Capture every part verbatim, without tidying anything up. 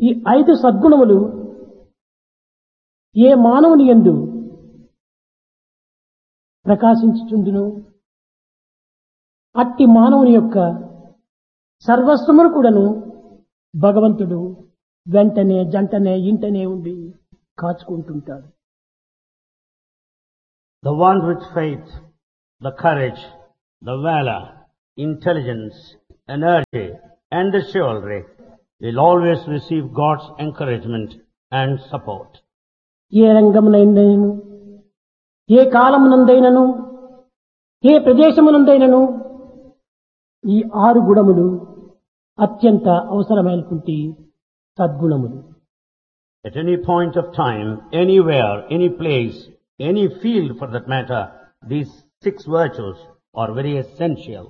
ఈ ఐదు సద్గుణములు ఏ మానవుని యందు ప్రకాశించుచుండును అట్టి మానవుని యొక్క సర్వస్వమును కూడాను భగవంతుడు వెంటనే జంటనే ఇంటనే ఉండి కాచుకుంటుంటాడు. The one with faith, the courage, the valor, intelligence, energy and the chivalry will always receive God's encouragement and support. ఏ రంగమునైనను ఏ కాలమునందైనను ఏ ప్రదేశమునందైనను ఈ ఆరు గుణములు అత్యంత అవసరమైనటువంటి సద్గుణములు. At any point of time, anywhere, any place, any field for that matter, these six virtues are very essential.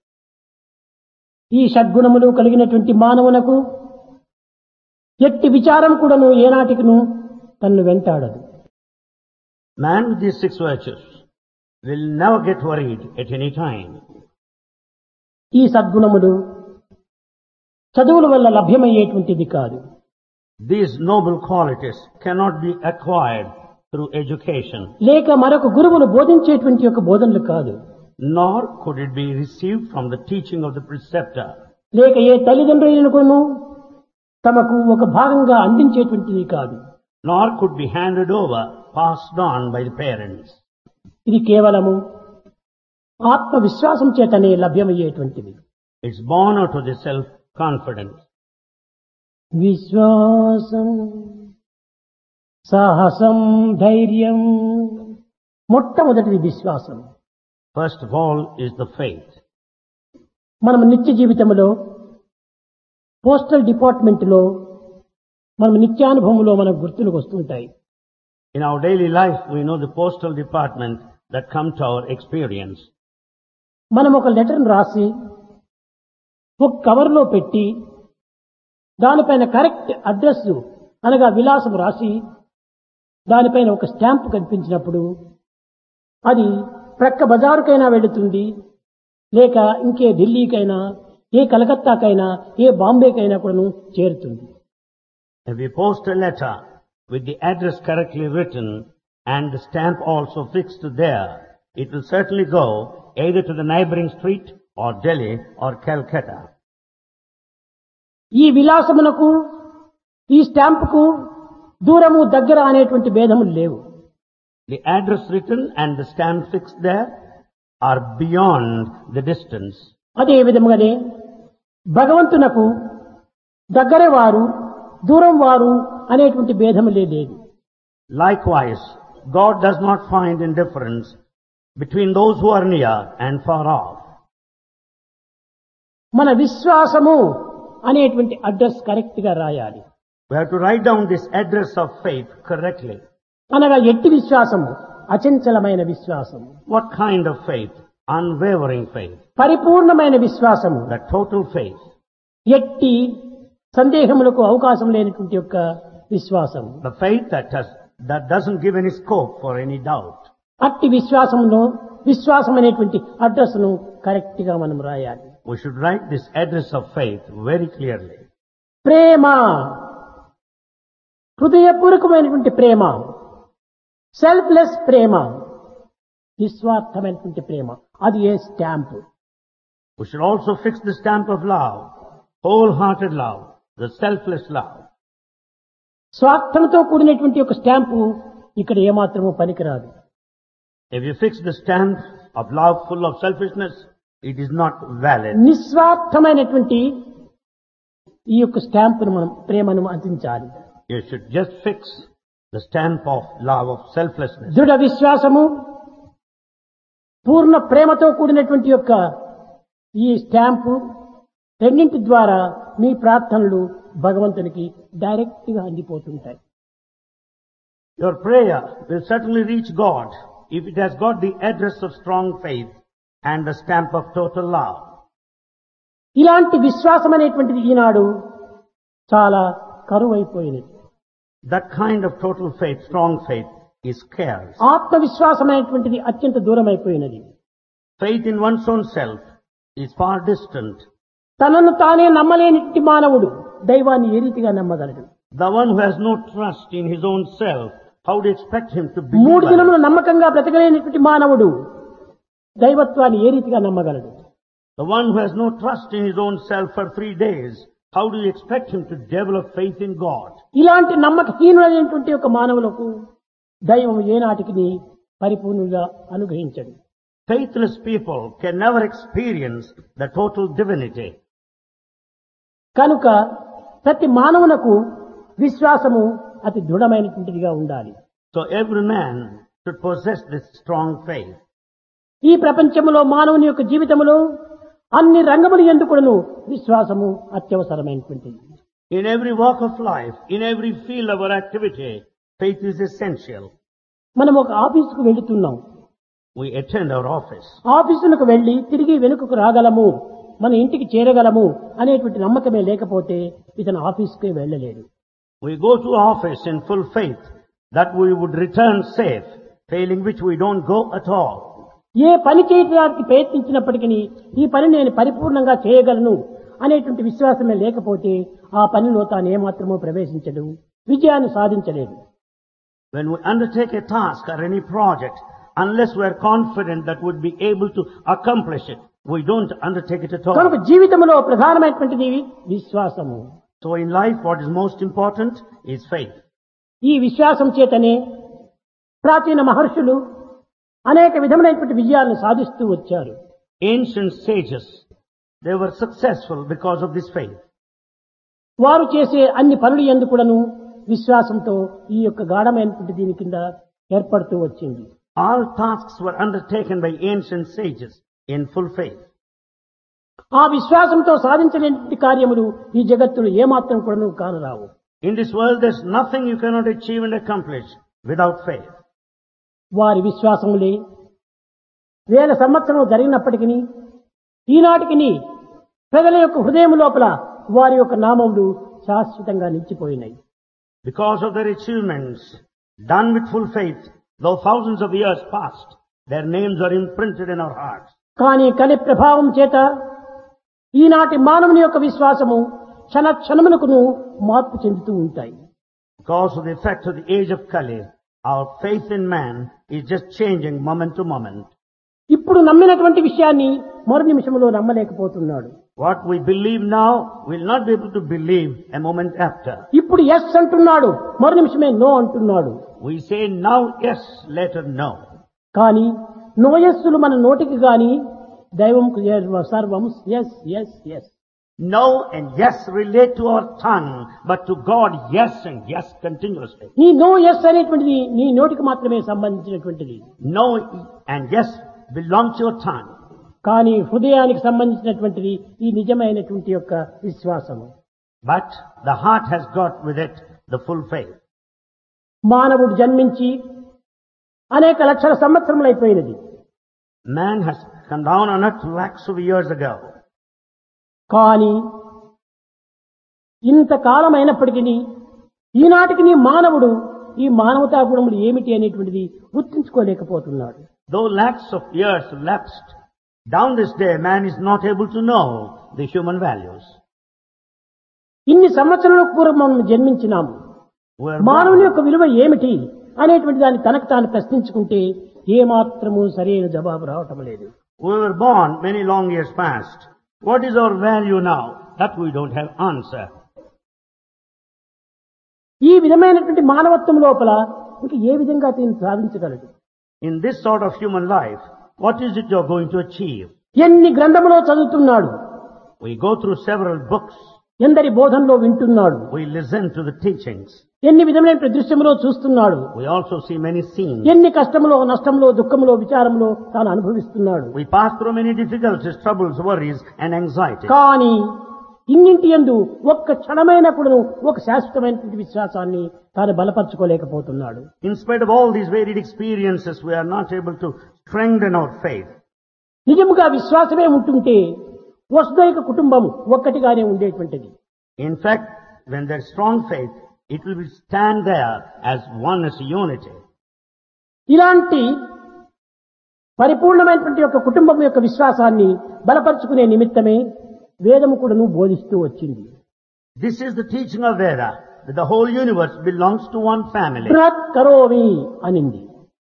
ఈ షడ్గుణములు కలిగినటువంటి మానవునకు ఎట్టి విచారం కూడాను ఏనాటికిను తన్ను వెంటాడదు. Man with these six virtues will never get worried at any time. ఈ సద్గుణములు చదువుల వల్ల లభ్యమయ్యేటువంటిది కాదు. These noble qualities cannot be acquired through education. లేక మరొక గురువును బోధించేటువంటి యొక్క బోధనలు కాదు. Nor could it be received from the teaching of the preceptor. లేక ఏ తల్లిదండ్రులను తమకు ఒక భాగంగా అందించేటువంటిది కాదు. Nor could be handed over, passed on by the parents. ఇది కేవలము ఆత్మవిశ్వాసం చేతనే లభ్యమయ్యేటువంటిది. It's born out of the self-confidence. విశ్వాసం సాహసం ధైర్యం. మొట్టమొదటిది విశ్వాసం. First of all is the faith. మనం నిత్య జీవితంలో పోస్టల్ డిపార్ట్మెంట్ లో మనం నిత్యానుభవంలో మనకు గుర్తులకు వస్తుంటాయి. In our daily life, we know the postal department that come to our experience. మనం ఒక లెటర్ను రాసి ఒక కవర్లో పెట్టి దానిపైన కరెక్ట్ అడ్రస్ అనగా విలాసం రాసి దానిపైన ఒక స్టాంప్ కనిపించినప్పుడు అది ప్రక్క బజారుకైనా వెళుతుంది, లేక ఇంకే ఢిల్లీకైనా, ఏ కలకత్తాకైనా, ఏ బాంబేకైనా కూడా చేరుతుంది. If we post a letter with the address correctly written and the stamp also fixed there, it will certainly go either to the neighboring street or Delhi or Calcutta. ఈ విలాసమునకు ఈ స్టాంపుకు దూరము దగ్గర అనేటువంటి భేదములు లేవు. The address written and the stamp fixed there are beyond the distance. అదే విధముగానే భగవంతునకు దగ్గర వారు దూరం వారు అనేటువంటి భేదములే లేదు. Likewise, God does not find indifference between those who are near and far off. మన విశ్వాసము అనేటువంటి అడ్రస్ కరెక్ట్ గా రాయాలి. We have to write down this address of faith correctly. అనగా ఎట్టి విశ్వాసము అచంచలమైన విశ్వాసము. What kind of faith? Unwavering faith. పరిపూర్ణమైన విశ్వాసము. The total faith. ఎట్టి సందేహములకు అవకాశం లేనటువంటి యొక్క విశ్వాసము. The faith that has, that doesn't give any scope for any doubt. అట్టి విశ్వాసంలో విశ్వాసం అనేటువంటి అడ్రస్ ను కరెక్ట్ గా మనం రాయాలి. We should write this address of faith very clearly. ప్రేమ, హృదయపూర్వకమైనటువంటి ప్రేమ, సెల్ఫ్లెస్ ప్రేమ, నిస్వార్థమైనటువంటి ప్రేమ, అది ఏ stamp. We should also fix the stamp of love, wholehearted love, the selfless love. స్వార్థంతో కూడినటువంటి ఒక స్టాంపు ఇక్కడ ఏమాత్రమూ పనికిరాదు. If you fix the stamp of love full of selfishness, it is not valid. నిస్వార్థమైనటువంటి ఈ యొక్క స్టాంపును మనం ప్రేమను అందించాలి. You should just fix the stamp of love of selflessness. దృఢ విశ్వాసము, పూర్ణ ప్రేమతో కూడినటువంటి యొక్క ఈ స్టాంపు రెండింటి ద్వారా మీ ప్రార్థనలు భగవంతునికి డైరెక్ట్ గా అందిపోతుంటాయి. Your prayer will certainly reach God if it has got the address of strong faith and the stamp of total love. ఇలాంటి విశ్వాసం అనేటువంటిది ఈనాడు చాలా కరువైపోయినది. That kind of total faith, strong faith, is scarce. ఆత్మవిశ్వాసం అనేటువంటిది అత్యంత దూరం అయిపోయినది. Faith in one's own self is far distant. తనను తానే నమ్మలేని మానవుడు దైవాన్ని ఏ రీతిగా నమ్మగలడు? The one who has no trust in his own self, how do you expect him to మూడు believe? దినములు నమ్మకంగా బ్రతకలేనటువంటి మానవుడు దైవత్వాన్ని ఏ రీతిగా నమ్మగలడు? The one who has no trust in his own self for three days, how do you expect him to develop faith in God? ఇలాంటి నమ్మకహీనులైనటువంటి ఒక మానవులకు దైవం ఏనాటికి పరిపూర్ణంగా అనుగ్రహించడు. Faithless people can never experience the total divinity. కనుక ప్రతి మానవునకు విశ్వాసము అతి దృఢమైనటువంటిదిగా ఉండాలి. So every man should possess this strong faith. ఈ ప్రపంచంలో మానవుని యొక్క జీవితంలో అన్ని రంగములు ఎందుకును విశ్వాసము అత్యవసరమైనటువంటిది. In every walk of life, in every field of our activity, faith is essential. మనం ఒక ఆఫీసుకు వెళుతున్నాం. We attend our office. ఆఫీసులకు వెళ్లి తిరిగి వెనుకకు రాగలము, మన ఇంటికి చేరగలము అనేటువంటి నమ్మకమే లేకపోతే ఇతను ఆఫీసుకే వెళ్ళలేడు. We go to office in full faith that we would return safe, failing which we don't go at all. ఏ పని చేయడానికి ప్రయత్నించినప్పటికీ ఈ పని నేను పరిపూర్ణంగా చేయగలను అనేటువంటి విశ్వాసమే లేకపోతే ఆ పనిలో తాను ఏమాత్రమూ ప్రవేశించడు, విజయాన్ని సాధించలేదు. When we undertake a task or any project, unless we are confident that we'd be able to accomplish it, we don't undertake it at కనుక all. జీవితంలో ప్రధానమైనటువంటిది విశ్వాసము. So in life, what is most important is faith. ఈ విశ్వాసం చేతనే ప్రాచీన మహర్షులు అనేక విధములైనటువంటి విజయాలను సాధిస్తూ వచ్చారు. Ancient sages, they were successful because of this faith. వారు చేసే అన్ని పనులు యందు కూడాను విశ్వాసంతో ఈ యొక్క గాఢమైనటువంటి దీని కింద ఏర్పడుతూ వచ్చింది. All tasks were undertaken by ancient sages in full faith. ఆ విశ్వాసంతో సాధించలేని కార్యములు ఈ జగత్తులో ఏమాత్రం కూడాను కానరావు. In this world, there's nothing you cannot achieve and accomplish without faith. వారి విశ్వాసములే వేల సంవత్సరం జరిగినప్పటికీ ఈనాటికి ప్రజల యొక్క హృదయం లోపల వారి యొక్క నామములు శాశ్వతంగా నిలిచిపోయినాయి. Because of their achievements done with full faith, though thousands of years passed, their names are imprinted in our hearts. కానీ కలి ప్రభావం చేత ఈనాటి మానవుని యొక్క విశ్వాసము క్షణ క్షణమునకును మార్పు చెందుతూ ఉంటాయి. Because of the effect of the age of Kali, our faith in man is just changing moment to moment. ఇప్పుడు నమ్మినటువంటి విషయాన్ని మరు నిమిషంలో నమ్మలేకపోతున్నాడు. What we believe now, we'll not be able to believe a moment after. ఇప్పుడు yes అంటున్నాడు, మరు నిమిషమే no అంటున్నాడు. We say now yes, later no. కానీ నోయస్సులు మన నోటికి గాని దైవం సర్వం yes yes yes. No and yes relate to our tongue, but to God yes and yes continuously. నీ నో ఎస్ అనేటువంటిది నీ నోటికి మాత్రమే సంబంధించినటువంటిది. No and yes belong to your tongue. కానీ హృదయానికి సంబంధించినటువంటిది ఈ నిజమైనటువంటి యొక్క విశ్వాసము. But the heart has got with it the full faith. మానవుడు జన్మించి అనేక లక్షల సంవత్సరములు అయిపోయినది. Man has come down on earth lakhs of years ago. కానీ ఇంతకాలం అయినప్పటికీ ఈనాటికి నీ మానవుడు ఈ మానవతా గుణములు ఏమిటి అనేటువంటిది గుర్తించుకోలేకపోతున్నాడు. Though lakhs of years lapsed, down this day man is not able to know the human values. ఇన్ని సంవత్సరాల పూర్వం మనం జన్మించినాము. We are మానవుని born, యొక్క విలువ ఏమిటి అనేటువంటి దాన్ని తనకు తాను ప్రశ్నించుకుంటే ఏమాత్రము సరైన జవాబు రావటం లేదు. we were born many long years past. What is our value now? That we don't have answer. ఈ విధమైనటువంటి మానవత్వం లోపల ఇంక ఏ విధంగా దీన్ని సాధించగలడు? In this sort of human life, what is it you're going to achieve? ఎన్ని గ్రంథములో చదువుతున్నాడు, We go through several books. ఎందరి బోధనలో వింటున్నాడు, We listen to the teachings. ఎన్ని విధమైన దృశ్యములో చూస్తున్నాడు, We also see many scenes. ఎన్ని కష్టములో నష్టములో దుఃఖములో విచారములో తాను అనుభవిస్తున్నాడు. We pass through many difficulties, troubles, worries and anxiety. కానీ ఇన్నింటి యందు ఒక్క క్షణమైన కూడా ఒక శాశ్వతమైనటువంటి విశ్వాసాన్ని తాను బలపరచుకోలేకపోతున్నాడు. In spite of all these varied experiences, we are not able to strengthen our faith. నిజముగా విశ్వాసమే ఉంటుంటే వసుదైక కుటుంబం ఒక్కటిగానే ఉండేటువంటిది. In fact, when there is strong faith, it will stand there as one, as unity. ఇలాంటి పరిపూర్ణమైనటువంటి యొక్క కుటుంబం యొక్క విశ్వాసాన్ని బలపరుచుకునే నిమిత్తమే వేదము కూడాను బోధిస్తూ వచ్చింది. This is the teaching of Veda, that the whole universe belongs to one family. బృహత్ కరోమి అనింది.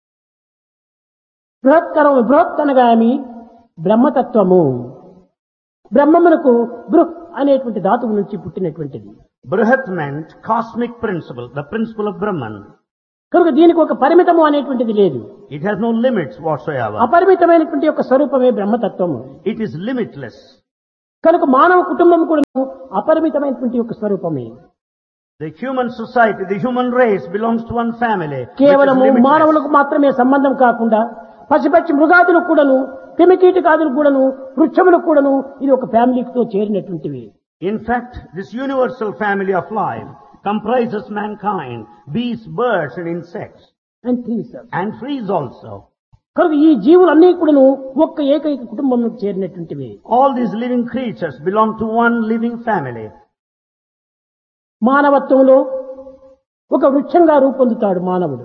బృహత్ కరోమి, బృహత్ అనగామి బ్రహ్మతత్వము. బ్రహ్మమునకు బృహ్ అనేటువంటి ధాతువు నుంచి పుట్టినటువంటిది. Brihat meant cosmic principle, the principle of Brahman. కనుక దీనికి ఒక పరిమితము అనేటువంటిది లేదు. It has no limits whatsoever. అపరిమితమైనటువంటి యొక్క స్వరూపమే బ్రహ్మతత్వము. It is limitless. కనుక మానవ కుటుంబం కూడా అపరిమితమైనటువంటి యొక్క స్వరూపమే. The human society, the human race belongs to one family. కేవలము మానవులకు మాత్రమే సంబంధం కాకుండా పశుపక్షి మృగాదులకు కూడాను, క్రిమికీటకాదులకు కూడాను, వృక్షములకు కూడాను ఇది ఒక ఫ్యామిలీతో చేరినటువంటివి. In fact, this universal family of life comprises mankind, beasts, birds and insects. And trees. And trees also. కనుక ఈ జీవులన్నీ కూడాను ఒక్క ఏకైక కుటుంబంలో చేరినటువంటివి. All these living creatures belong to one living family. మానవత్వంలో ఒక వృక్షంగా రూపొందుతాడు మానవుడు.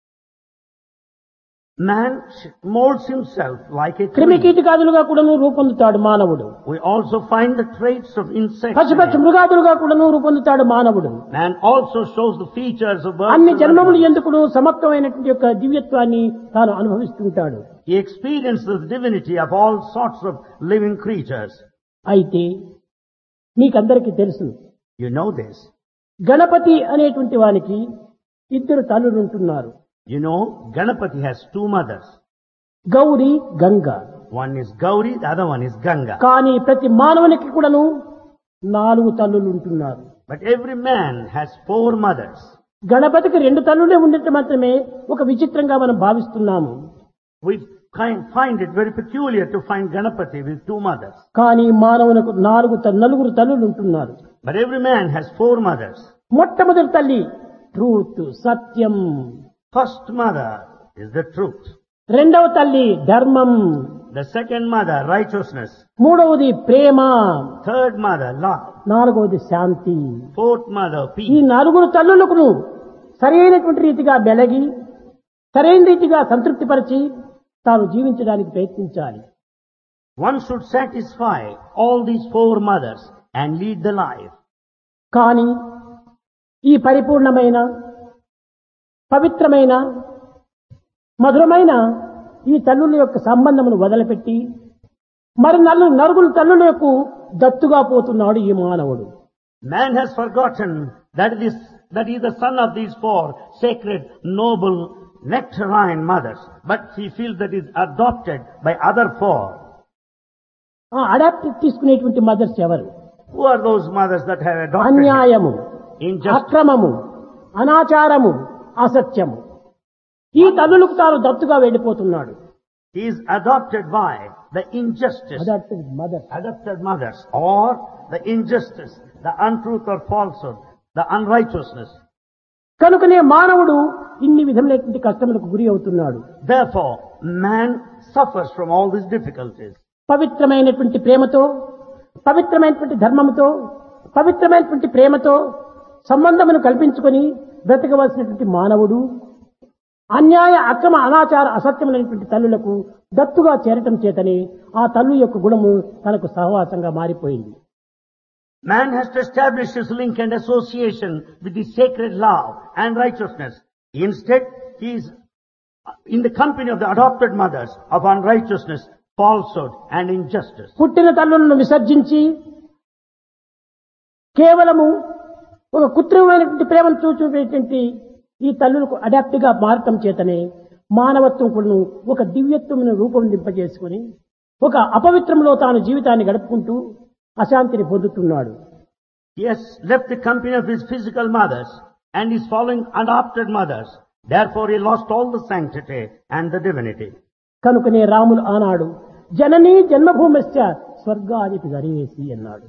Man molds himself like a tree. క్రిమికీటకాదులుగా కూడాను రూపొందుతాడు మానవుడు. We also find the traits of insects. పశుపక్షి మృగాదులుగా కూడాను రూపొందుతాడు మానవుడు. Man also shows the features of birds. అన్ని జన్మములు ఎందుకును సమత్వమైనటువంటి యొక్క దివ్యత్వాన్ని తాను అనుభవిస్తుంటాడు. He experiences the divinity of all sorts of living creatures. అయితే మీకందరికీ తెలుసు, You know this. గణపతి అనేటువంటి వానికి ఇద్దరు తల్లులు ఉంటున్నారు. You know, Ganapati has two mothers. Gauri, Ganga. One is Gauri, the other one is Ganga. కానీ ప్రతి మానవునికి కూడాను నాలుగు తల్లులు ఉంటున్నారు. But every man has four mothers. గణపతికి రెండు తల్లులే ఉండటం మాత్రమే ఒక విచిత్రంగా మనం భావిస్తున్నాము. We kind find it very peculiar to find Ganapati with two mothers. కానీ మానవునికి నాలుగు త- నలుగురు తల్లులు ఉంటున్నారు. But every man has four mothers. మొట్టమొదటి తల్లి truth, Satyam. First mother is the truth. రెండవ తల్లి ధర్మం. The second mother, righteousness. మూడవది ప్రేమ. Third mother, love. నాలుగవది శాంతి. Fourth mother, ఈ peace. నలుగురు తల్లులకు సరైనటువంటి రీతిగా బెలగి సరైన రీతిగా సంతృప్తిపరిచి తాను జీవించడానికి ప్రయత్నించాలి. One should satisfy all these four mothers and lead the life. కానీ ఈ పరిపూర్ణమైన పవిత్రమైన మధురమైన ఈ తల్లుల యొక్క సంబంధమును వదిలిపెట్టి మరి నల్లు నలుగురు తల్లుల యొక్క దత్తుగా పోతున్నాడు ఈ మానవుడు. Man has forgotten that it is, that he is the son of these four sacred, noble, nectarine mothers. But he feels that he is adopted by other four. ఆ అడాప్ట్ తీసుకునేటువంటి మదర్స్ ఎవరు? Who are those mothers that have adopted him? అన్యాయము, Injustice. అక్రమము, అనాచారము, అసత్యము. ఈ తల్లులకు తాను దత్తుగా వెళ్ళిపోతున్నాడు. He is adopted by the injustice. Adapted mother. Adopted mothers, or the injustice, the untruth or falsehood, the unrighteousness. కనుకనే మానవుడు ఇన్ని విధములైనటువంటి కష్టములకు గురి అవుతున్నాడు. Therefore, man suffers from all these difficulties. పవిత్రమైనటువంటి ప్రేమతో, పవిత్రమైనటువంటి ధర్మముతో, పవిత్రమైనటువంటి ప్రేమతో సంబంధమును కల్పించుకొని బ్రతకవలసినటువంటి మానవుడు అన్యాయ, అక్రమ, అనాచార, అసత్యమైనటువంటి తల్లులకు దత్తుగా చేరటం చేతనే ఆ తల్లు యొక్క గుణము తనకు సహవాసంగా మారిపోయింది. Man has to establish his link and association with the sacred love and righteousness. Instead, he is in the company of the adopted mothers of unrighteousness, falsehood and injustice. పుట్టిన తల్లులను విసర్జించి కేవలము ఒక కృత్రిమమైనటువంటి ప్రేమను చూపేటువంటి ఈ తల్లులకు అడాప్ట్ గా మారటం చేతనే మానవత్వం కూడా ఒక దివ్యత్వమును రూపొందింపజేసుకుని ఒక అపవిత్రంలో తాను జీవితాన్ని గడుపుకుంటూ అశాంతిని పొందుతున్నాడు. He has left the company of his physical mothers and is following adopted mothers. Therefore, he lost all the sanctity and the divinity. కనుకనే రాములు ఆనాడు జననీ జన్మభూమిశ్చ స్వర్గానికి గరీయసి అన్నాడు.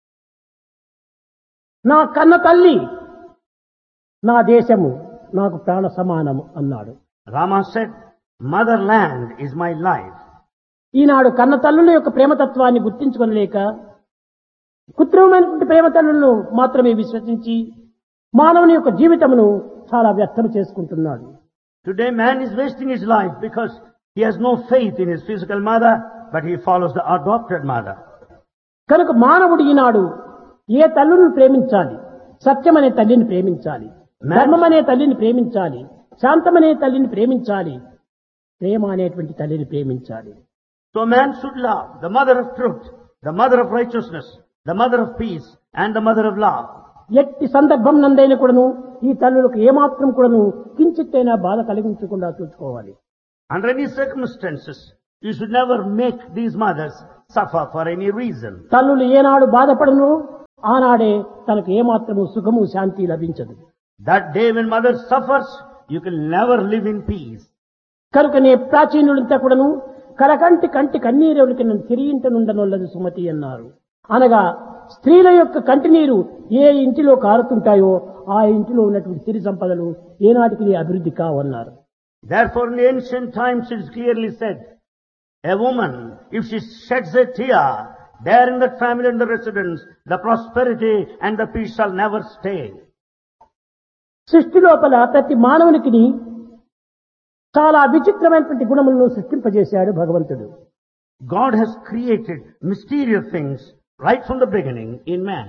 నా కన్న తల్లి, నా దేశము నాకు ప్రాణ సమానము అన్నాడు. Rama said, motherland is my life. ఈనాడు కన్న తల్లుల యొక్క ప్రేమతత్వాన్ని గుర్తించుకొనలేక కృత్రిమమైనటువంటి ప్రేమ తల్లులను మాత్రమే విశ్వసించి మానవుని యొక్క జీవితమును చాలా వ్యర్థం చేసుకుంటున్నాడు. Today man is wasting his life because he has no faith in his physical mother, but he follows the adopted mother. కనుక మానవుడు ఈనాడు ఏ తల్లుని ప్రేమించాలి? సత్యం అనే తల్లిని ప్రేమించాలి, ధర్మం అనే తల్లిని ప్రేమించాలి, శాంతమనే తల్లిని ప్రేమించాలి, ప్రేమ అనేటువంటి తల్లిని ప్రేమించాలి. So man should love the mother of truth, the mother of righteousness, the mother of peace, and the mother of love. ఎట్టి సందర్భం నందైన కూడాను ఈ తల్లులకు ఏమాత్రం కూడాను కించిత్తైనా బాధ కలిగించకుండా చూసుకోవాలి. Under any circumstances, you should never make these mothers suffer for any reason. తల్లులు ఏనాడు బాధపడను ఆనాడే తనకు ఏమాత్రము సుఖము శాంతి లభించదు. That day when mother suffers, you can never live in peace. కనుకనే ప్రాచీనులంతా కూడాను కలకంటి కంటి కన్నీరెవరికి నన్ను తిరిగింట నుండనొల్లదు సుమతి అన్నారు. అనగా స్త్రీల యొక్క కంటినీరు ఏ ఇంటిలో కారుతుంటాయో ఆ ఇంటిలో ఉన్నటువంటి సిరి సంపదలు ఏనాటికి అభివృద్ధి కావన్నారు. Therefore in ancient times it is clearly said, a woman, if she sheds a tear, there in that family and the residence, the prosperity and the peace shall never stay. సృష్టి లోపల ప్రతి మానవునికి చాలా విచిత్రమైనటువంటి గుణములను సృష్టింపజేశాడు భగవంతుడు. God has created mysterious things right from the beginning in man.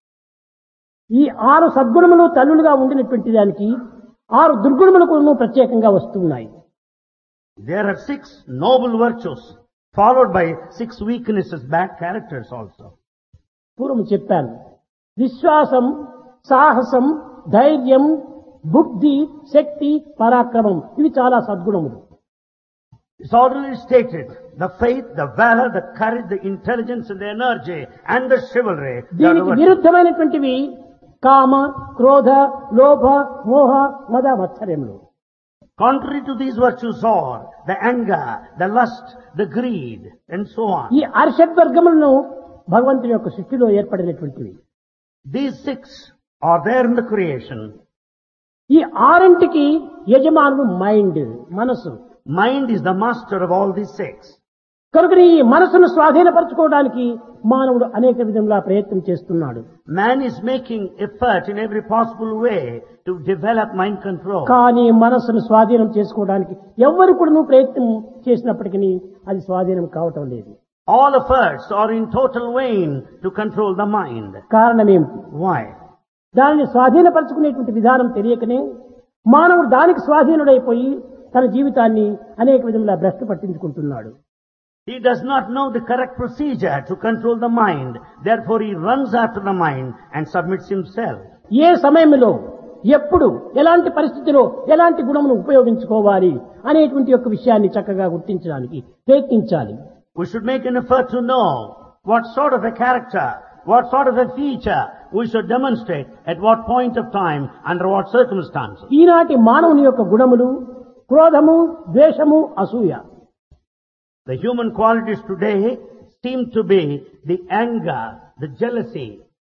ఈ ఆరు సద్గుణములు తల్లులుగా ఉండినటువంటి దానికి ఆరు దుర్గుణములు ప్రత్యేకంగా వస్తున్నాయి. There are six noble virtues followed by six weaknesses, bad characters also. పూర్వం చెప్పాను, విశ్వాసం, సాహసం, ధైర్యం, బుద్ధి, శక్తి, పరాక్రమం ఇవి చాలా సద్గుణములు. It's already stated, the faith, the valor, the courage, the intelligence and the energy and the chivalry. దీనికి విరుద్ధమైనటువంటివి కామ, క్రోధ, లోభ, మోహ, మద, మత్సర్యములు. Contrary to these virtues are the anger, the lust, the greed and so on. ఈ అర్షద్వర్గములను భగవంతుని యొక్క సృష్టిలో ఏర్పడినటువంటివి. These six are there in the creation. ఈ ఆరింటికి యజమానుడు మైండ్, మనసు. Mind is the master of all these six. కనుక ఈ మనసును స్వాధీనపరచుకోవడానికి మానవుడు అనేక విధంగా ప్రయత్నం చేస్తున్నాడు. Man is making effort in every possible way to develop mind control. కానీ మనసును స్వాధీనం చేసుకోవడానికి ఎవ్వరు కూడా ప్రయత్నం చేసినప్పటికీ అది స్వాధీనం కావటం లేదు. All efforts are in total vain to control the mind. కారణం ఏమిటి? Why? దానిని స్వాధీనపరచుకునేటువంటి విధానం తెలియకనే మానవుడు దానికి స్వాధీనుడైపోయి తన జీవితాన్ని అనేక విధంగా భ్రష్టు పట్టించుకుంటున్నాడు. He does not know the correct procedure to control the mind. Therefore he runs after the mind and submits himself. ఏ సమయంలో, ఎప్పుడు, ఎలాంటి పరిస్థితిలో ఎలాంటి గుణమును ఉపయోగించుకోవాలి అనేటువంటి యొక్క విషయాన్ని చక్కగా గుర్తించడానికి ప్రయత్నించాలి. We should make an effort to know what sort of a character, what sort of a feature we should demonstrate at what point of time, under what circumstances. ఈనాటి మానవుని యొక్క గుణములు క్రోధము, ద్వేషము, అసూయ. The human qualities today seem to be the anger, the jealousy.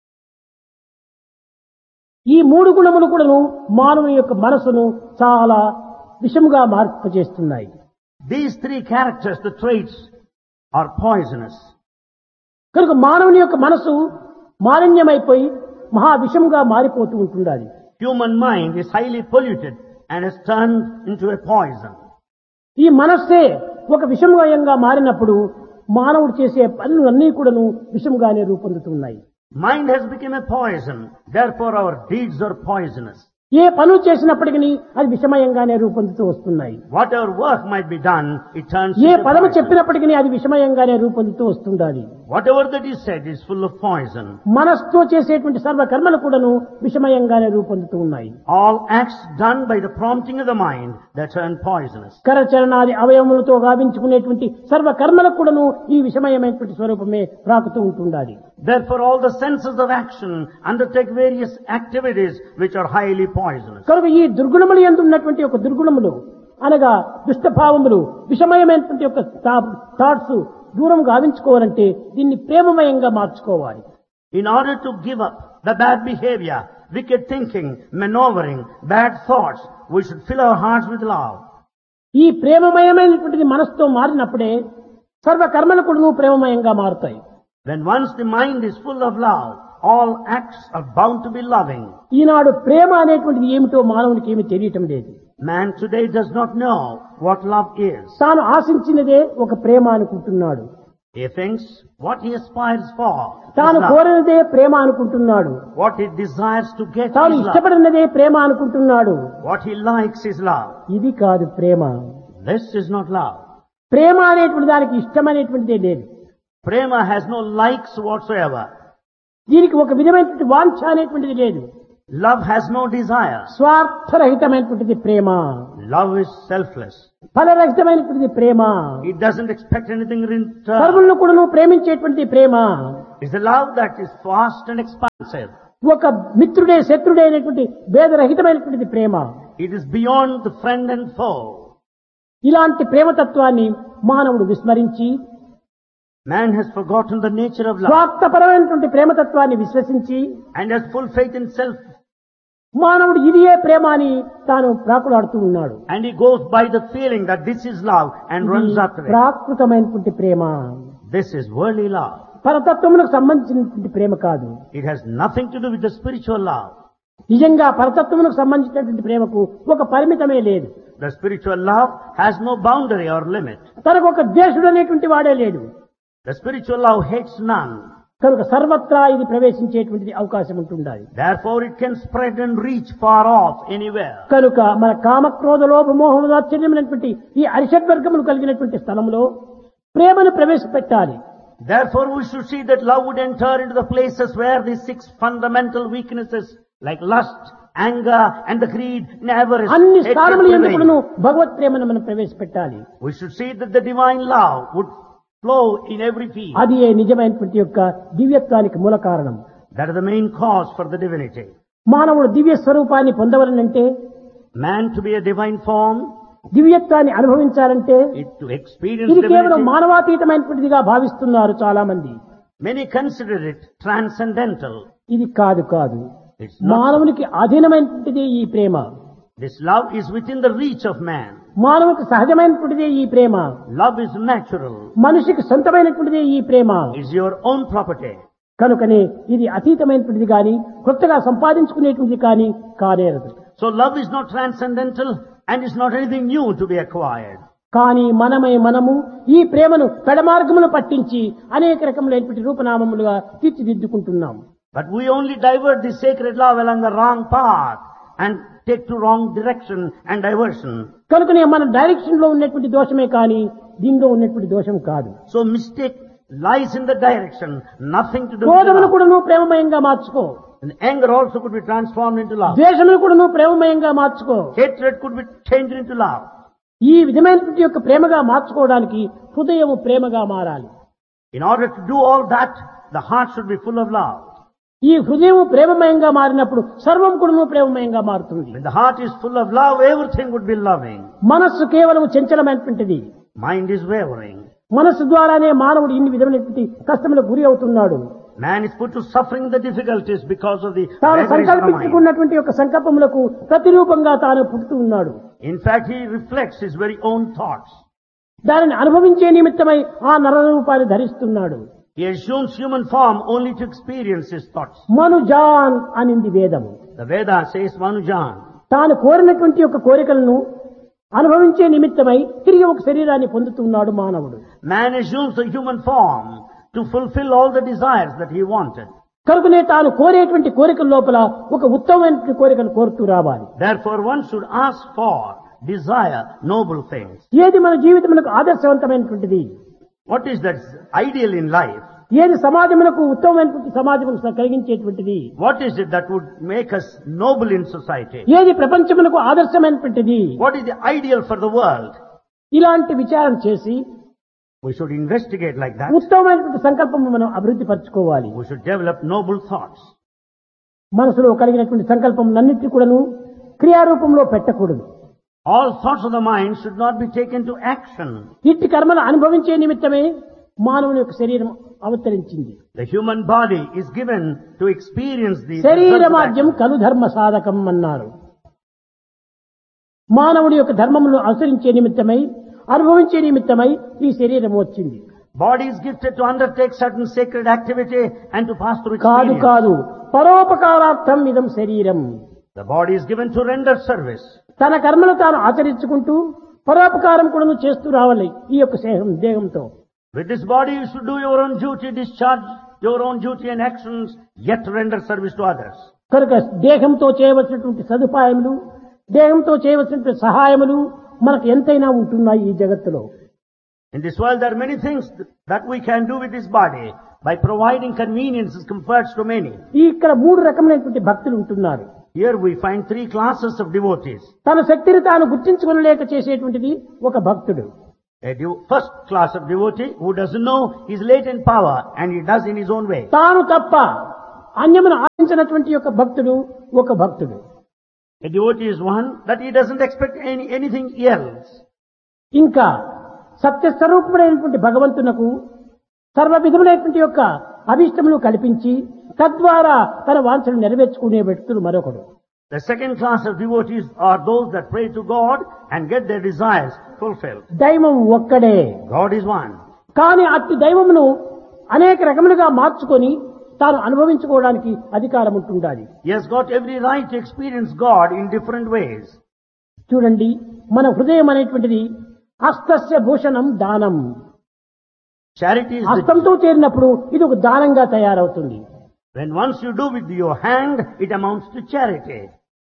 ఈ మూడు గుణములు కూడాను మానవుని యొక్క మనసును చాలా విషముగా మార్పు చేస్తున్నాయి. These three characters, the traits, are poisonous. కనుక మానవుని యొక్క మనసు మాలిన్యమైపోయి మహా విషముగా మారిపోతూ ఉంటుండాలి. Human mind is highly polluted and has turned into a poison. ఈ మనస్సే ఒక విషమయంగా మారినప్పుడు మానవుడు చేసే పనులన్నీ కూడాను విషముగానే రూపొందుతున్నాయి. Mind has become a poison, therefore our deeds are poisonous. ఏ పనులు చేసినప్పటికీ అది విషమయంగానే రూపొందుతూ వస్తున్నాయి. Whatever work might be done, it turns A into పదము poison. చెప్పినప్పటికీ అది విషమయంగానే రూపొందుతూ వస్తుండాలి. Whatever that is said is full of poison. మనస్సుతో చేసేటువంటి సర్వ కర్మలు కూడాను విషమయంగానే రూపొందుతూ ఉన్నాయి. All acts done by the prompting of the mind, that turn poisonous. కరచరణాది అవయవములతో గావించుకునేటువంటి సర్వ కర్మలకు కూడాను ఈ విషమయమైనటువంటి స్వరూపమే ప్రాకుతూ ఉంటుండాలి. Therefore all the senses of action undertake various activities which are highly poisonous. కనుక ఈ దుర్గుణములు యందు ఉన్నటువంటి ఒక దుర్గుణములు అనగా దుష్టభావములు విషమయమైనటువంటి యొక్క థాట్స్ దూరం గావించుకోవాలంటే దీన్ని ప్రేమమయంగా మార్చుకోవాలి. In order to give up the bad behavior, wicked thinking, maneuvering, bad thoughts, we should fill our hearts with love. ఈ ప్రేమమయమైనటువంటిది మనసుతో మారినప్పుడే సర్వ కర్మలు కూడా ప్రేమమయంగా మారుతాయి. When once the mind is full of love, all acts are bound to be loving. ఈనాడు ప్రేమ అనేటువంటిది ఏమిటో మానవునికి ఏమీ తెలియటం లేదు. Man today does not know what love is. తాను ఆశించినదే ఒక ప్రేమ అనుకుంటున్నాడు. He thinks what he aspires for is తాను love. కోరినదే ప్రేమ అనుకుంటున్నాడు. What he desires to get తాను is love. ఇష్టపడినదే ప్రేమ అనుకుంటున్నాడు. What he likes is love. ఇది కాదు ప్రేమ. This is not love. ప్రేమ అనేటువంటి దానికి ఇష్టం అనేటువంటిదే లేదు. Prema has no likes whatsoever. దీనికి ఒక విధమైనటువంటి వాంఛ అనేటువంటిది లేదు. Love has no desire. స్వార్థరహితమైనటువంటిది Prema. Love is selfless. ఫలరహితమైనటువంటిది Prema. It doesn't expect anything in return. సర్వులను కూడా నువ్వు ప్రేమించేటువంటిది ప్రేమ. It's a love that is vast and expansive. ఒక మిత్రుడే శత్రుడే అనేటువంటి భేదరహితమైనటువంటిది ప్రేమ. It is beyond the friend and foe. ఇలాంటి ప్రేమతత్వాన్ని మానవుడు విస్మరించి Man has forgotten the nature of love స్వార్థపరమైనటువంటి ప్రేమతత్వాన్ని విశ్వసించి and has full faith in self, మానవుడు ఇదియే ప్రేమ అని తాను ప్రాకులాడుతూ ఉన్నాడు. and he goes by the feeling that this is love and runs after it. ప్రాకృతమైనటువంటి Prema, This is worldly love. పరతత్వములకు సంబంధించినటువంటి ప్రేమ కాదు. It has nothing to do with the spiritual love. నిజంగా పరతత్వములకు సంబంధించినటువంటి ప్రేమకు ఒక పరిమితమే లేదు. The spiritual love has no boundary or limit. తనకు ఒక ద్వేషుడు అనేటువంటి వాడే లేడు. The spiritual love hates none. కనుక సర్వత్రా ఇది ప్రవేశించేటువంటిది అవకాశం ఉంటుండాలి. Therefore it can spread and reach far off anywhere. కనుక మన కామక్రోధ లోభ మోహమాశ్చర్యమైనటువంటి ఈ అరిషడ్వర్గములు కలిగినటువంటి స్థలంలో ప్రేమను ప్రవేశపెట్టాలి. Therefore we should see that love would enter into the places where these six fundamental weaknesses like lust, anger and the greed and avarice, అన్ని hatred స్థానముల prevail. ఎందుకును భగవత్ ప్రేమను మనం ప్రవేశపెట్టాలి. We should see that the divine love would flow in every field. అది ఏ నిజమైనటువంటి యొక్క దివ్యత్వానికి మూల కారణం. That is the main cause for the divinity. మానవుడు దివ్య స్వరూపాన్ని పొందవలనంటే, Man to be a divine form, దివ్యత్వాన్ని అనుభవించాలంటే it to experience ఇది కేవలం divinity. మానవాతీతమైనటువంటిదిగా భావిస్తున్నారు చాలా మంది. Many consider it transcendental. ఇది కాదు కాదు It's not. మానవునికి అధీనమైనటువంటిదే ఈ ప్రేమ. This love is within the reach of man. మానవునికి సహజమైనటువంటిదే ఈ ప్రేమ. Love is natural. మనిషికి సొంతమైనటువంటిదే ఈ ప్రేమ. It's your own property. కనుకనే ఇది అతీతమైనటువంటిది కానీ కొత్తగా సంపాదించుకునేటువంటిది కానీ కానేరదు. So love is not transcendental and it's not anything new to be acquired. కానీ మనమే మనము ఈ ప్రేమను పెడమార్గములు పట్టించి అనేక రకములైనటువంటి రూపనామములుగా తీర్చిదిద్దుకుంటున్నాం. But we only divert the sacred love along the wrong path and take to wrong direction and diversion. కనుకనే మన డైరెక్షన్ లో ఉన్నటువంటి దోషమే కానీ దీనిలో ఉన్నటువంటి దోషం కాదు. So mistake lies in the direction, nothing to do with క్రోధమును love. కూడా నువ్వు ప్రేమమయంగా మార్చుకో. And anger also could be transformed into love. ద్వేషమును కూడా నువ్వు ప్రేమమయంగా మార్చుకో. Hatred could be changed into love. ఈ విధమైనటువంటి యొక్క ప్రేమగా మార్చుకోవడానికి హృదయము ప్రేమగా మారాలి. In order to do all that, the heart should be full of love. ఈ హృదయం ప్రేమమయంగా మారినప్పుడు సర్వం కూడా ప్రేమమయంగా మారుతుంది. When the heart is full of love, everything would be loving. మనస్సు కేవలం చంచలమైనటువంటిది. Mind is wavering. మనస్సు ద్వారానే మానవుడు ఇన్ని విధమైనటువంటి కష్టములకు గురి అవుతున్నాడు. Man is put to suffering the difficulties because of the తాను vagaries of the mind. సంకల్పించుకున్నటువంటి యొక్క సంకల్పములకు ప్రతిరూపంగా తాను పుడుతూ ఉన్నాడు. In fact, he reflects his very own thoughts. దానిని అనుభవించే నిమిత్తమై ఆ నరరూపాన్ని ధరిస్తున్నాడు. He assumes human form only to experience his thoughts. మనుజాన్ అనింది వేదము. The Veda says Manujan. తాను కోరినటువంటి యొక్క కోరికలను అనుభవించే నిమిత్తమై తిరిగి ఒక శరీరాన్ని పొందుతున్నాడు మానవుడు. Man assumes the human form to fulfill all the desires that he wanted. కనుకనే తాను కోరేటువంటి కోరికల లోపల ఒక ఉత్తమమైనటువంటి కోరికను కోరుతూ రావాలి. Therefore, one should ask for, desire noble things. ఏది మన జీవితమునకు ఆదర్శవంతమైనటువంటిది, What is that ideal in life? ఏది సమాజమునకు ఉత్తమమైనటువంటి సమాజమును కలిగించేటువంటిది, What is it that would make us noble in society? ఏది ప్రపంచమునకు ఆదర్శమైనటువంటిది, What is the ideal for the world? ఇలాంటి విచారం చేసి We should investigate like that. ఉత్తమమైనటువంటి సంకల్పము మనం అభివృద్ధి పరచుకోవాలి. We should develop noble thoughts. మనసులో కలిగినటువంటి సంకల్పం అన్నిటి కూడాను క్రియారూపంలో పెట్టకూడదు. All thoughts of the mind should not be taken to action. ఇట్టి కర్మను అనుభవించే నిమిత్తమే మానవుని యొక్క శరీరం అవతరించింది. The human body is given to experience the శరీరమాద్యం కలు ధర్మ సాధకం అన్నారు. మానవుడి యొక్క ధర్మమును అనుసరించే నిమిత్తమై అనుభవించే నిమిత్తమై ఈ శరీరం వచ్చింది. Body is gifted to undertake certain sacred activity and to pass through కాదు experience. కాదు పరోపకారార్థం ఇదం శరీరం. The body is given to render service. తన కర్మను తాను ఆచరించుకుంటూ పరోపకారం కూడా చేస్తూ రావాలి ఈ యొక్క దేహం దేహంతో. With this body you should do your own duty, discharge your own duty and actions, yet render service to others. కనుక దేహంతో చేయవలసినటువంటి సదుపాయములు, దేహంతో చేయవలసినటువంటి సహాయములు మనకు ఎంతైనా ఉంటున్నాయి ఈ జగత్తులో. In this world there are many things that we can do with this body by providing conveniences, comforts to many. ఈ ఇక్కడ మూడు రకమైనటువంటి భక్తులు ఉంటున్నారు. Here we find three classes of devotees. తన శక్తిని తాను గుర్తించుకొనలేక చేసేటువంటిది ఒక భక్తుడు. A dev- first class of devotee who doesn't know his latent power and he does in his own way. తాను తప్ప అన్యమును ఆశించినటువంటి యొక్క భక్తుడు ఒక భక్తుడు. A devotee is one that he doesn't expect any, anything else. ఇంకా సత్యస్వరూపుడైనటువంటి భగవంతునకు సర్వ విధములైనటువంటి యొక్క అభిష్టములు కల్పించి తద్వారా తన వాంఛను నెరవేర్చుకునే వ్యక్తులు మరొకడు. The second class of devotees are those that pray to God and get their desires fulfilled. దైవం ఒక్కడే. God is one. కానీ అట్టి దైవమును అనేక రకములుగా మార్చుకొని తాను అనుభవించుకోవడానికి అధికారం ఉంటుండాలి. He has got every right to experience God in different ways. చూడండి, మన హృదయం అనేటువంటిది హస్తస్య భూషణం దానం. Charity is the, హస్తంతో చేరినప్పుడు ఇది ఒక దానంగా తయారవుతుంది. when once you do with your hand, it amounts to charity.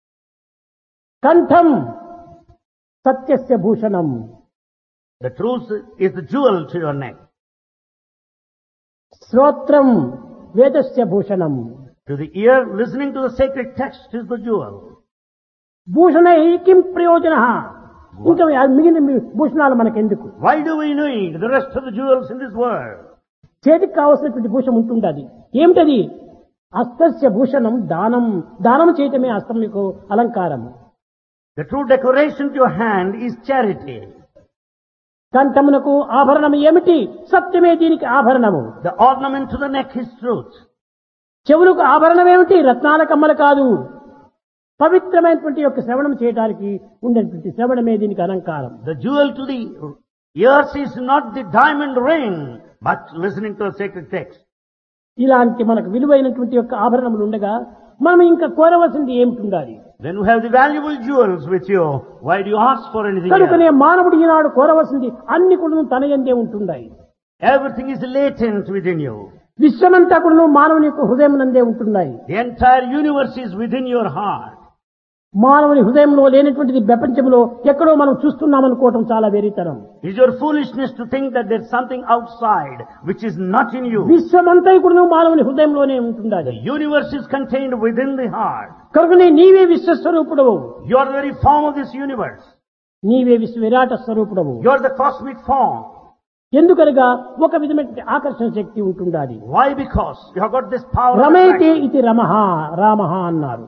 కంఠం సత్యస్య Bhushanam. The truth is the jewel to your neck. శ్రోత్రం వేదస్య Bhushanam. To the ear, listening to the sacred text is the jewel. భూషణై కిం ప్రయోజన. ఇంకా మిగిలిన భూషణాలు మనకెందుకు? Why do we need the rest of the jewels in this world? చేతికి కావలసినటువంటి భూషం ఉంటుండది. ఏమిటది? హస్తస్య భూషణం దానం. దానం చేయటమే హస్తం మీకు అలంకారం. The true decoration to your hand is charity. కంఠమునకు ఆభరణం ఏమిటి? సత్యమే దీనికి ఆభరణము. The ornament to the neck is truth. చెవులకు ఆభరణం ఏమిటి? రత్నాల కమ్మలు కాదు, పవిత్రమైనటువంటి యొక్క శ్రవణం చేయడానికి ఉండేటువంటి శ్రవణమే దీనికి అలంకారం. The jewel to the ears is not the diamond ring, but listening to a sacred text. ఇలాంటి మనకు విలువైనటువంటి యొక్క ఆభరణములు ఉండగా మనం ఇంకా కోరవలసింది ఏమిటి ఉండాలి? When you have the valuable jewels with you, why do you ask for anything కనుకనే else? మానవుడు ఈనాడు కోరవలసింది అన్ని కూడా తన యందే ఉంటున్నాయి. Everything is latent within you. విశ్వమంతా కూడా మానవుని యొక్క హృదయం నందే ఉంటున్నాయి. The entire universe is within your heart. మానవుని హృదయంలో లేనటువంటిది ప్రపంచంలో ఎక్కడో మనం చూస్తున్నామనుకోవటం చాలా వెరితనం. It is your foolishness to think that there is something outside which is not in you. విశ్వమంతా కూడా మానవుని హృదయంలోనే The ఉంటున్నది. universe is contained within the heart. కనుకనే నీవే విశ్వస్వరూపుడవు, You are the very form of this universe. నీవే విశ్వ విరాట స్వరూపుడవు. You are the cosmic form. ఎందుకనగా ఒక విధమైన ఆకర్షణ శక్తి ఉంటుండాలి. Why? Because you have got this power of రమేతే attraction. ఇది రమః రామః అన్నారు.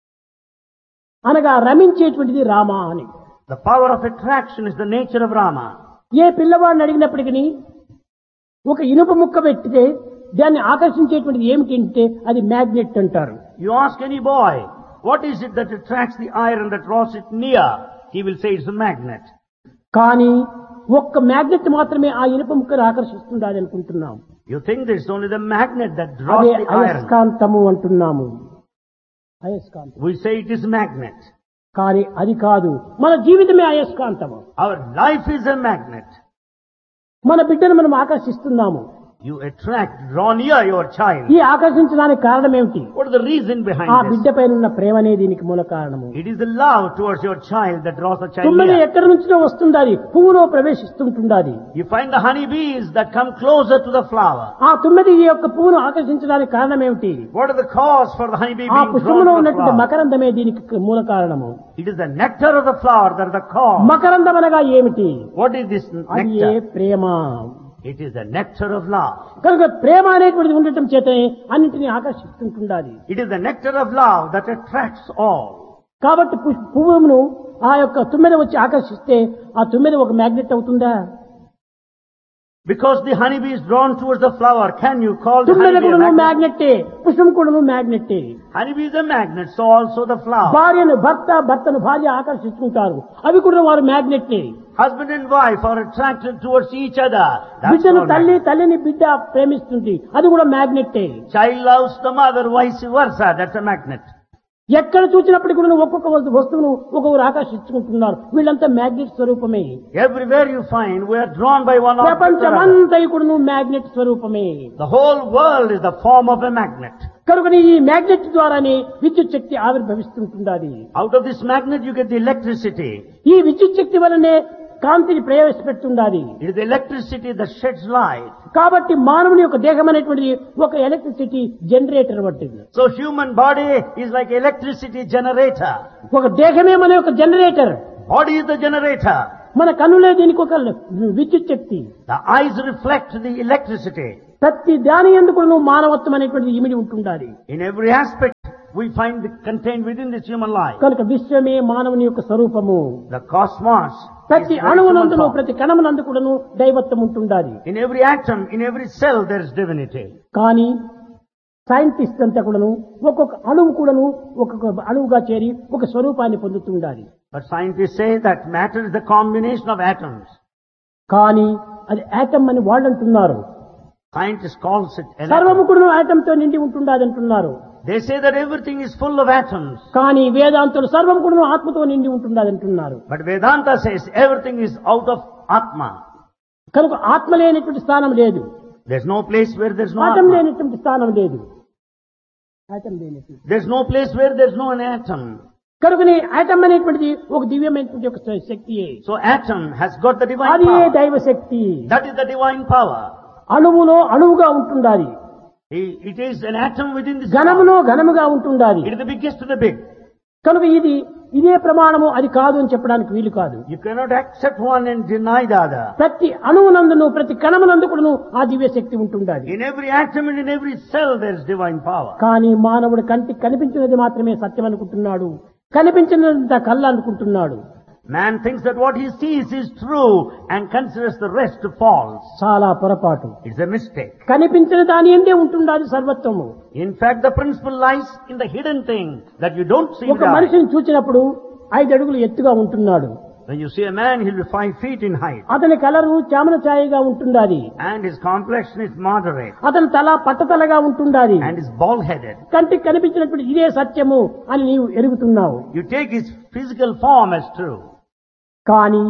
అనగా రమించేటువంటిది రామ అని. The power of attraction is the nature of Rama. ఏ పిల్లవాడిని అడిగినప్పటికీ ఒక ఇనుప ముక్క పెట్టితే దాన్ని ఆకర్షించేటువంటిది ఏమిటి అంటే అది మ్యాగ్నెట్ అంటారు. You ask any boy, what is it that attracts the iron that draws it near? He will say it's a magnet. కానీ ఒక్క మ్యాగ్నెట్ మాత్రమే ఆ ఇనుప ముక్కను ఆకర్షిస్తుందని అనుకుంటున్నాం. You think that it's only the magnet that draws అదే the iron. అయస్కాంతము అంటున్నాము. అయస్కాంతం. We say it is magnet. కానీ అది కాదు, మన జీవితమే అయస్కాంతము. Our life is a magnet. మన బిడ్డను మనం ఆకర్షిస్తున్నాము. You attract, draw near your child. ఈ ఆకర్షించడానికి కారణం ఏమిటి? What is the reason ఆ behind బిడ్డ this? పైన ఉన్న ప్రేమనే దీనికి మూల కారణము. It is the love towards your child that draws the child తుమ్మెద near. ఎక్కడి నుంచో వస్తుండాలి, పువ్వులో ప్రవేశిస్తుంటుండాలి. You find the honeybees that come closer to the flower. ఆ తుమ్మెద ఈ యొక్క పువ్వును ఆకర్షించడానికి కారణం ఏమిటి? What is the cause for the honeybee ఆ being drawn పుష్పంలో to the ఉన్నటువంటి flower? మకరందమే దీనికి మూల కారణము. It is the nectar of the flower that is the cause. మకరందం అనగా ఏమిటి? What is this అది ఏ nectar? Prema. It is the nectar of love. కనుక ప్రేమ అనేటువంటిది ఉండటం చేతనే అన్నింటినీ ఆకర్షిస్తుంటుండాలి. It is the nectar of love that attracts all. కాబట్టి పు- పువ్వును ఆ యొక్క తుమ్మెద వచ్చి ఆకర్షిస్తే ఆ తుమ్మెద ఒక మ్యాగ్నెట్ అవుతుందా? Because the honeybee is drawn towards the flower, can you call the తుమ్మెద honeybee a కూడాను magnet? మ్యాగ్నెట్టే, పుష్పం కూడాను మ్యాగ్నెట్టే. Honeybee is a magnet, so also the flower. భార్యను భర్త, భర్తను భార్య ఆకర్షించుకుంటారు, అవి కూడా వారు మ్యాగ్నెట్టే. Husband and wife are attracted towards each other. That's బిడ్డను called తల్లి, magnet. తల్లిని బిడ్డ ప్రేమిస్తుంది, అది కూడా మ్యాగ్నెట్టే. Child loves the mother, vice versa. That's a magnet. ఎక్కడ చూసినప్పటికీ కూడా ఒక్కొక్క వస్తు- వస్తువును ఒక్కొక్కరు ఆకర్షించుకుంటున్నారు. వీళ్ళంతా మ్యాగ్నెట్ స్వరూపమే. Everywhere you find, we are drawn by one object or other. ప్రపంచమంతా కూడా మ్యాగ్నెట్ స్వరూపమే. The whole world is the form of a magnet. కనుక ఈ మ్యాగ్నెట్ ద్వారానే విద్యుత్ శక్తి ఆవిర్భవిస్తుంటున్నది. Out of this magnet you get the electricity. ఈ విద్యుత్ శక్తి వలనే కాంతిని ప్రవేశపెడుతుండాలి. It is the electricity that sheds light. కాబట్టి మానవుని యొక్క దేహం అనేటువంటిది ఒక ఎలక్ట్రిసిటీ జనరేటర్ వంటిది. So human body is like electricity generator. ఒక దేహమే మన యొక్క generator. Body is the generator. మన కన్నులే దీనికి ఒక విద్యుత్ శక్తి. The eyes reflect the electricity. ప్రతి దాని ఎందుకు మానవత్వం అనేటువంటిది ఇమిడి ఉంటుండాలి. In every aspect we find it contained within this human life. కనుక విశ్వమే మానవుని యొక్క స్వరూపము. The cosmos is ప్రతి very human అణువునందును form. ప్రతి కణమునందు కూడాను దైవత్వం ఉంటుండాలి. In every atom, in every cell there is divinity. కానీ సైంటిస్ట్ అంతా కూడాను ఒక్కొక్క అణువు కూడాను ఒక్కొక్క అణువుగా చేరి ఒక స్వరూపాన్ని పొందుతుండాలి. But scientists say that matter is the combination of atoms. కానీ అది ఆటం అని వాళ్ళు అంటున్నారు. Scientists calls it an సర్వము atom. కూడాను ఆటంతో నిండి ఉంటుండాలి అంటున్నారు. They say that everything is full of atoms. కానీ వేదాంతులు సర్వం కూడాను ఆత్మతో నిండి ఉంటుండాలి అంటున్నారు. But Vedanta says everything is out of Atma. కనుక ఆత్మ లేనటువంటి స్థానం లేదు. There's no place where there's no atom Atma. లేనటువంటి స్థానం లేదు. ఆటం లేనటువంటి There's no place where there's no an atom. కనుకని ఆటం అనేటువంటిది ఒక దివ్యమైనటువంటి ఒక శక్తియే. So atom has got the divine అదే power. దైవ శక్తి. That is the divine power. అణువులో అణువుగా ఉంటుండాలి. I- It is an atom within this ఘనములో ఘనముగా ఉంటుండాలి. It is the biggest of the big. కనుక ఇది ఇదే ప్రమాణము అది కాదు అని చెప్పడానికి వీలు కాదు. You cannot accept one and deny the other. ప్రతి అణువునందును ప్రతి కణమునందు కూడాను ఆ దివ్య శక్తి ఉంటుండాలి. In every atom and in every cell there is divine power. కానీ మానవుడు కంటికి కనిపించినది మాత్రమే సత్యం అనుకుంటున్నాడు. కనిపించినంత కళ్ళ అనుకుంటున్నాడు. Man thinks that what he sees is true and considers the rest false. చాలా పొరపాటు. It's a mistake. కనిపించిన దాని ఎందే ఉంటుండాలి సర్వత్వము. In fact, the principle lies in the hidden thing that you don't see ఒక with the eye. మనిషిని చూచినప్పుడు ఐదు అడుగులు ఎత్తుగా ఉంటున్నాడు. When you see a man, he'll be five feet in height. అతని కలరు చామన ఛాయగా ఉంటుండాలి. And his complexion is moderate. అతని తల పట్టతలగా ఉంటుండాలి. And is bald-headed. కంటికి కనిపించినప్పుడు ఇదే సత్యము అని నీవు ఎరుగుతున్నావు. You take his physical form as true. కానీ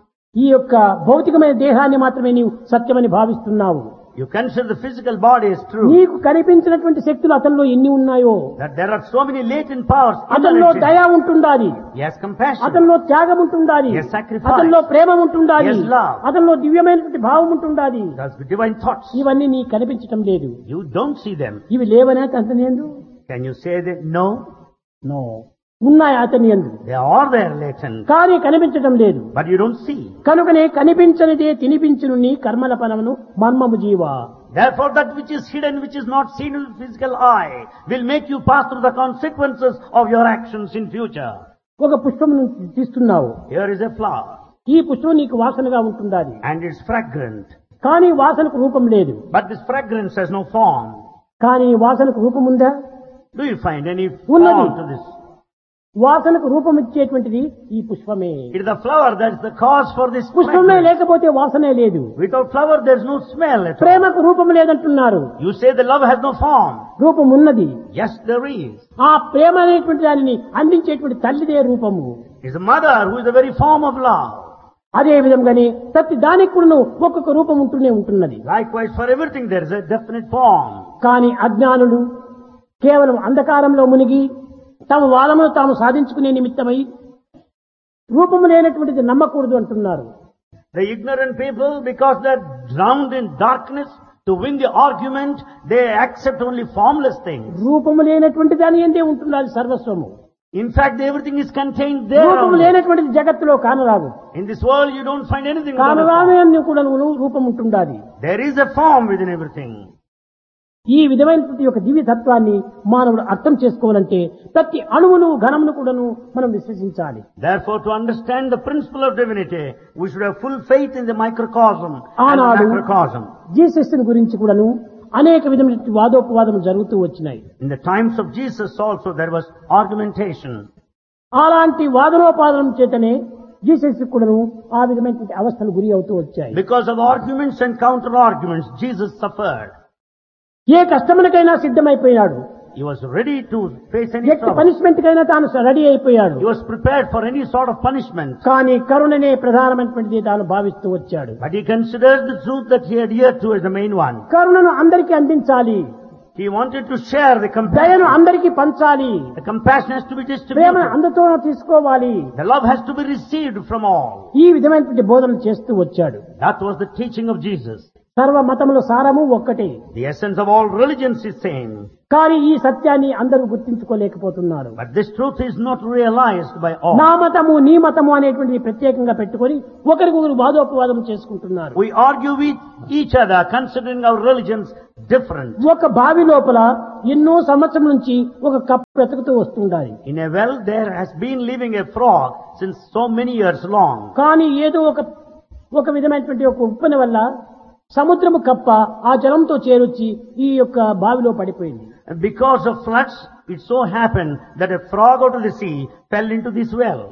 ఈ యొక్క భౌతికమైన దేహాన్ని మాత్రమే నీవు సత్యమని భావిస్తున్నావు. You consider the physical body as true. నీకు కనిపించినటువంటి శక్తులు అతనిలో ఎన్ని ఉన్నాయో. That there are so many latent powers. అతనిలో immanent in దయ him. ఉంటుండాలి. He has compassion. అతనిలో త్యాగం ఉంటుండాలి. Yes, sacrifice. అతనిలో ప్రేమ ఉంటుండాలి. Yes, love. అతనిలో దివ్యమైనటువంటి భావం ఉంటుండాలి. He has divine thoughts. ఇవన్నీ నీకు కనిపించటం లేదు. You don't see them. ఇవి లేవనే అతని యందు? Can you say that? No. No, ఉన్నాయి అతని యందు. They are there latent. కానీ కనిపించటం లేదు. But you don't see. కనుకనే కనిపించనిదే తినిపించును నీ కర్మల పనమును మర్మము జీవా. Therefore that which is hidden, which is not seen with physical eye, will make you pass through the consequences of your actions in future. ఒక పుష్పమును తీస్తున్నావు. Here is a flower. ఈ పుష్పం నీకు వాసనగా ఉంటుండాలి. And it's fragrant. కానీ వాసనకు రూపం లేదు. But this fragrance has no form. కానీ వాసనకు రూపం ఉందా? Do you find any Unnadi. form to this? వాసనకు రూపం ఇచ్చేటువంటిది ఈ పుష్పమే. It is the flower that is the cause for this పుష్పమే fragrance. లేకపోతే వాసనే లేదు. Without flower there is no smell at all. ప్రేమకు రూపం లేదంటున్నారు. You say the love has no form. రూపం ఉన్నది. Yes, there is. ఆ ప్రేమ అనేటువంటి దానిని అందించేటువంటి తల్లిదే రూపము. It's the mother who is the very form of love. అదే విధంగానే ప్రతి దానికి కూడా ఒక్కొక్క రూపం ఉంటూనే ఉంటున్నది. Likewise for everything there is a definite form. కానీ అజ్ఞానులు కేవలం అంధకారంలో మునిగి తమ వాదమును తాము సాధించుకునే నిమిత్తమై రూపము లేనటువంటిది నమ్మకూడదు అంటున్నారు. The ignorant people, because they're drowned in darkness, to win the argument, they accept only formless things. రూపము లేనటువంటి దాని ఎందే ఉంటున్నది సర్వస్వము. In fact, everything is contained there. రూపము only. లేనటువంటిది జగత్తులో కానరాదు. In this world, you don't find anything without a కానరాదు form. అని కూడా రూపం ఉంటుండాలి. There is a form within everything. ఈ విధమైనటువంటి ఒక దివ్య తత్వాన్ని మానవుడు అర్థం చేసుకోవాలంటే ప్రతి అణువును ఘనమును కూడాను మనం విశ్వసించాలి. Therefore, to understand the principle of divinity, we should have full faith in the microcosm and the ఆనాడు macrocosm. జీసస్ గురించి కూడాను అనేక విధమైనటువంటి వాదోపవాదం జరుగుతూ వచ్చినాయి. In the times of Jesus also, there was argumentation. అలాంటి వాదనోపాదనం చేతనే జీసస్ కూడాను ఆ విధమైనటువంటి అవస్థలు గురి అవుతూ వచ్చాయి. Because of arguments and counter arguments, Jesus suffered. A కష్టములకైనా సిద్ధమైపోయినాడు. He was ready to face any ఎట్టి trouble. పనిష్మెంట్ కైనా తాను రెడీ అయిపోయాడు. He was prepared for any sort of punishment. కానీ కరుణనే ప్రధానమైనటువంటిది తాను భావిస్తూ వచ్చాడు. But he considered the truth that he adhered to as the main one. కరుణను అందరికీ అందించాలి. He wanted to share the దయను compassion. అందరికీ పంచాలి. The compassion has to be ప్రేమను distributed. అందరితో తీసుకోవాలి. The love has to be received from all. ఈ విధమైనటువంటి బోధనలు చేస్తూ వచ్చాడు. That was the teaching of Jesus. సర్వ మతముల సారము ఒక్కటే. The essence of all religions is same. కానీ ఈ సత్యాన్ని అందరూ గుర్తించుకోలేకపోతున్నారు. But this truth is not realized by all. నా మతము నీ మతము అనేటువంటిది ప్రత్యేకంగా పెట్టుకొని ఒకరికొకరు వాదోపవాదం చేసుకుంటున్నారు. We argue with each other considering our religions different. ఒక బావి లోపల ఎన్నో సంవత్సరం నుంచి ఒక కప్ప బ్రతుకుతూ వస్తుండాలి. In a well there has been living a frog since so many years long. కానీ ఏదో ఒక ఒక విధమైనటువంటి ఒక ఉప్పన వల్ల సముద్రము కప్ప ఆ జలంతో చేరొచ్చి ఈ యొక్క బావిలో పడిపోయింది. And because of floods, it so happened that a frog out of the sea fell into this well.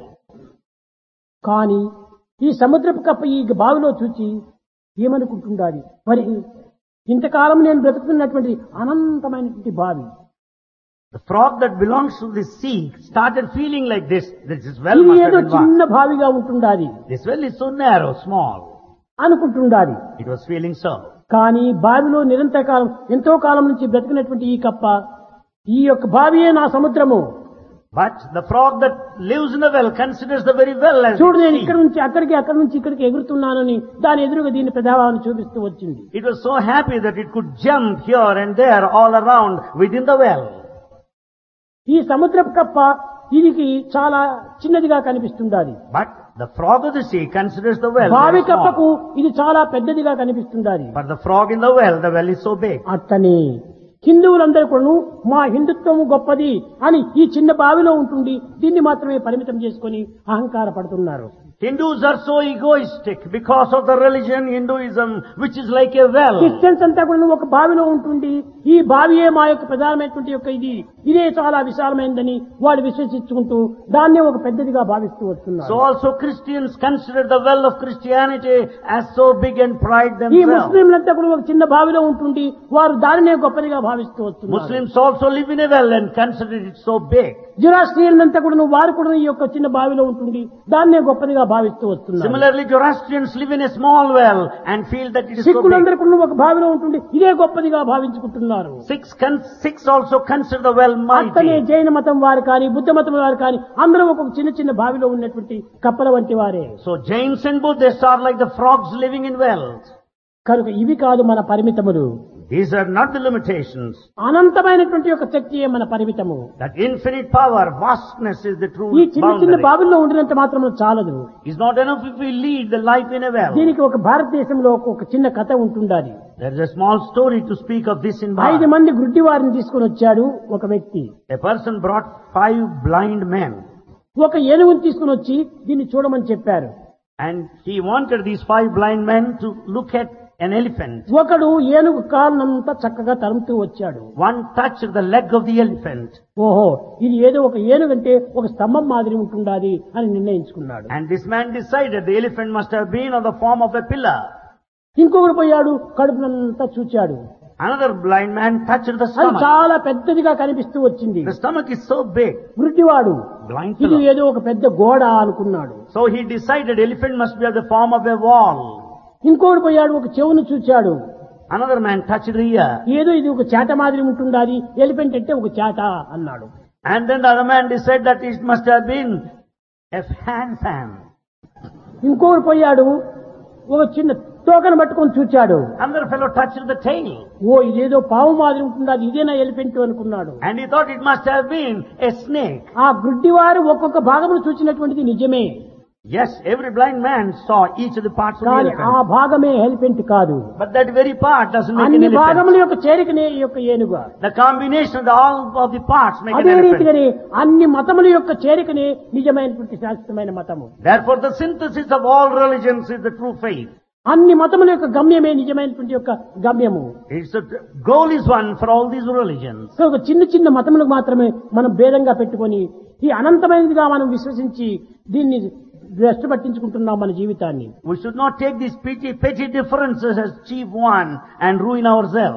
కానీ ఈ సముద్రపు కప్ప ఈ బావిలో చూచి ఏమనుకుంటుండాలి, మరి ఇంతకాలం నేను బ్రతుకుతున్నటువంటి అనంతమైనటువంటి బావి, The frog that belongs to the sea started feeling like this. This well ఇది must have ఏదో been చిన్న vast. బావిగా ఉంటుండాలి This well is so narrow, small. అనుకుంటుండాలి. It was feeling so. కానీ బావిలో నిరంతర కాలం ఎంతో కాలం నుంచి బ్రతికినటువంటి ఈ కప్ప ఈ యొక్క బావియే నా సముద్రము, But the frog that lives in the well considers the very well as చూడు నేను its ఇక్కడ sea. నుంచి అక్కడికి అక్కడి నుంచి ఇక్కడికి ఎగురుతున్నానని దాని ఎదురుగా దీని ప్రభావాన్ని చూపిస్తూ వచ్చింది. It was so happy that it could jump here and there all around within the well. ఈ సముద్రపు కప్ప ఇది చాలా చిన్నదిగా కనిపిస్తుండాలి. But the frog of the sea considers the well బావి very కప్పకు small. ఇది చాలా పెద్దదిగా కనిపిస్తుండాలి. But the frog in the well, the well is so big. అట్లనే హిందువులందరూ కూడా మా హిందుత్వము గొప్పది అని ఈ చిన్న బావిలో ఉంటుండి దీన్ని మాత్రమే పరిమితం చేసుకొని అహంకార పడుతున్నారు. Hindus are so egoistic because of the religion Hinduism, which is like a well. Christians అంతా కూడా ఒక బావిలో ఉంటుండి ఈ బావియే మా యొక్క ప్రధానమైనటువంటి యొక్క ఇది ఇదే చాలా విశాలమైనదని వాడు విశ్వసించుకుంటూ దాన్నే ఒక పెద్దదిగా భావిస్తూ So వస్తున్నారు. also Christians consider the well of Christianity as so big and pride ఈ themselves. ముస్లింలంతా కూడా ఒక చిన్న బావిలో ఉంటుండి వారు దానినే గొప్పదిగా భావిస్తూ వస్తున్నారు. Muslims also live in a well and consider it so big. జురాస్ట్రియన్లంతా కూడా వారు కూడా ఈ యొక్క చిన్న బావిలో ఉంటుండి దాన్నే గొప్పదిగా భావిస్తూ వస్తున్నారు. Similarly, Zoroastrians live in a small well and feel that it is so big. సిక్కులందరూ కూడా ఒక బావిలో ఉంటుండి ఇదే గొప్పదిగా భావించుకుంటున్నారు. Sikhs, con- Sikhs also consider the well అట్టనే mighty. జైన మతం వారు కానీ బుద్ధ మతం వారు కానీ అందరూ ఒక చిన్న చిన్న బావిలో ఉన్నటువంటి కప్పల వంటి వారే. So Jains and Buddhists are like the frogs living in wells. కనుక ఇవి కాదు మన పరిమితములు. These are not the limitations. అనంతమైనటువంటి యొక్క శక్తియే మన పరిమితము. That infinite power, vastness is the true ఈ చిన్న చిన్న boundary. బావిల్లో ఉండినంత మాత్రం చాలదు. It's not enough if we lead the life in a well. దీనికి ఒక భారతదేశంలో ఒక ఒక చిన్న కథ ఉంటుండాలి. There is a small story to speak of this in ఐదు Bharat. మంది గుడ్డి వారిని తీసుకుని వచ్చాడు ఒక వ్యక్తి. A person brought five blind men ఒక ఏనుగుని తీసుకుని వచ్చి దీన్ని చూడమని చెప్పారు. and he wanted these five blind men to look at an elephant. ఒకడు ఏనుగు కారణంతా చక్కగా తరుముతూ వచ్చాడు. One touched the leg of the elephant ఓహో ఇది ఏదో ఒక ఏనుగంటే ఒక స్తంభం మాదిరి ఉంటుండాలి అని నిర్ణయించుకున్నాడు. and this man decided the elephant must have been on the form of a pillar. ఇంకొకడు పోయాడు కడుపునంతా చూచాడు. Another blind man touched the అది stomach. చాలా పెద్దదిగా కనిపిస్తూ వచ్చింది. The stomach is so big. గుడ్డివాడు Blind ఇది fellow. ఏదో ఒక పెద్ద గోడ అనుకున్నాడు. So he decided elephant must be of the form of a wall. ఇంకోడు పోయాడు ఒక చెవును చూచాడు. Another man touched the ear. ఏదో ఇది ఒక చేట మాదిరి ఉంటుండాలి ఎలిఫెంట్ అంటే ఒక చేట అన్నాడు. And then the other man decided that it must have been a hand fan. ఇంకోడు పోయాడు ఒక చిన్న తోకను పట్టుకొని చూచాడు. Another fellow touched the tail. ఓ ఇదేదో పాము మాదిరి ఉంటుండాలి ఇదేనా ఎలిఫెంట్ అనుకున్నాడు. And he thought it must have been a snake. ఆ గుడ్డివారు ఒక్కొక్క భాగమును చూచినటువంటిది నిజమే. Yes, every blind man saw each of the parts of the కానీ ఆ elephant. భాగమే ఎలిఫెంట్ కాదు. But that very part doesn't make an అన్ని elephant. భాగముల యొక్క చేరికనే ఈ యొక్క ఏనుగు. The combination of the, all of the parts make an అదే elephant. రీతిగానే అన్ని మతముల యొక్క చేరికనే నిజమైనటువంటి శాశ్వతమైన మతము. Therefore the synthesis of all religions is the true faith. అన్ని మతముల యొక్క గమ్యమే నిజమైనటువంటి యొక్క గమ్యము. It's the goal is one for all these religions. So ఒక చిన్న చిన్న మతములకు మాత్రమే మనం భేదంగా పెట్టుకొని ఈ అనంతమైనదిగా మనం విశ్వసించి దీన్ని భ్రష్టు పట్టించుకుంటున్నాం మన జీవితాన్ని. We should not take these petty, petty differences as chief one and ruin ourselves.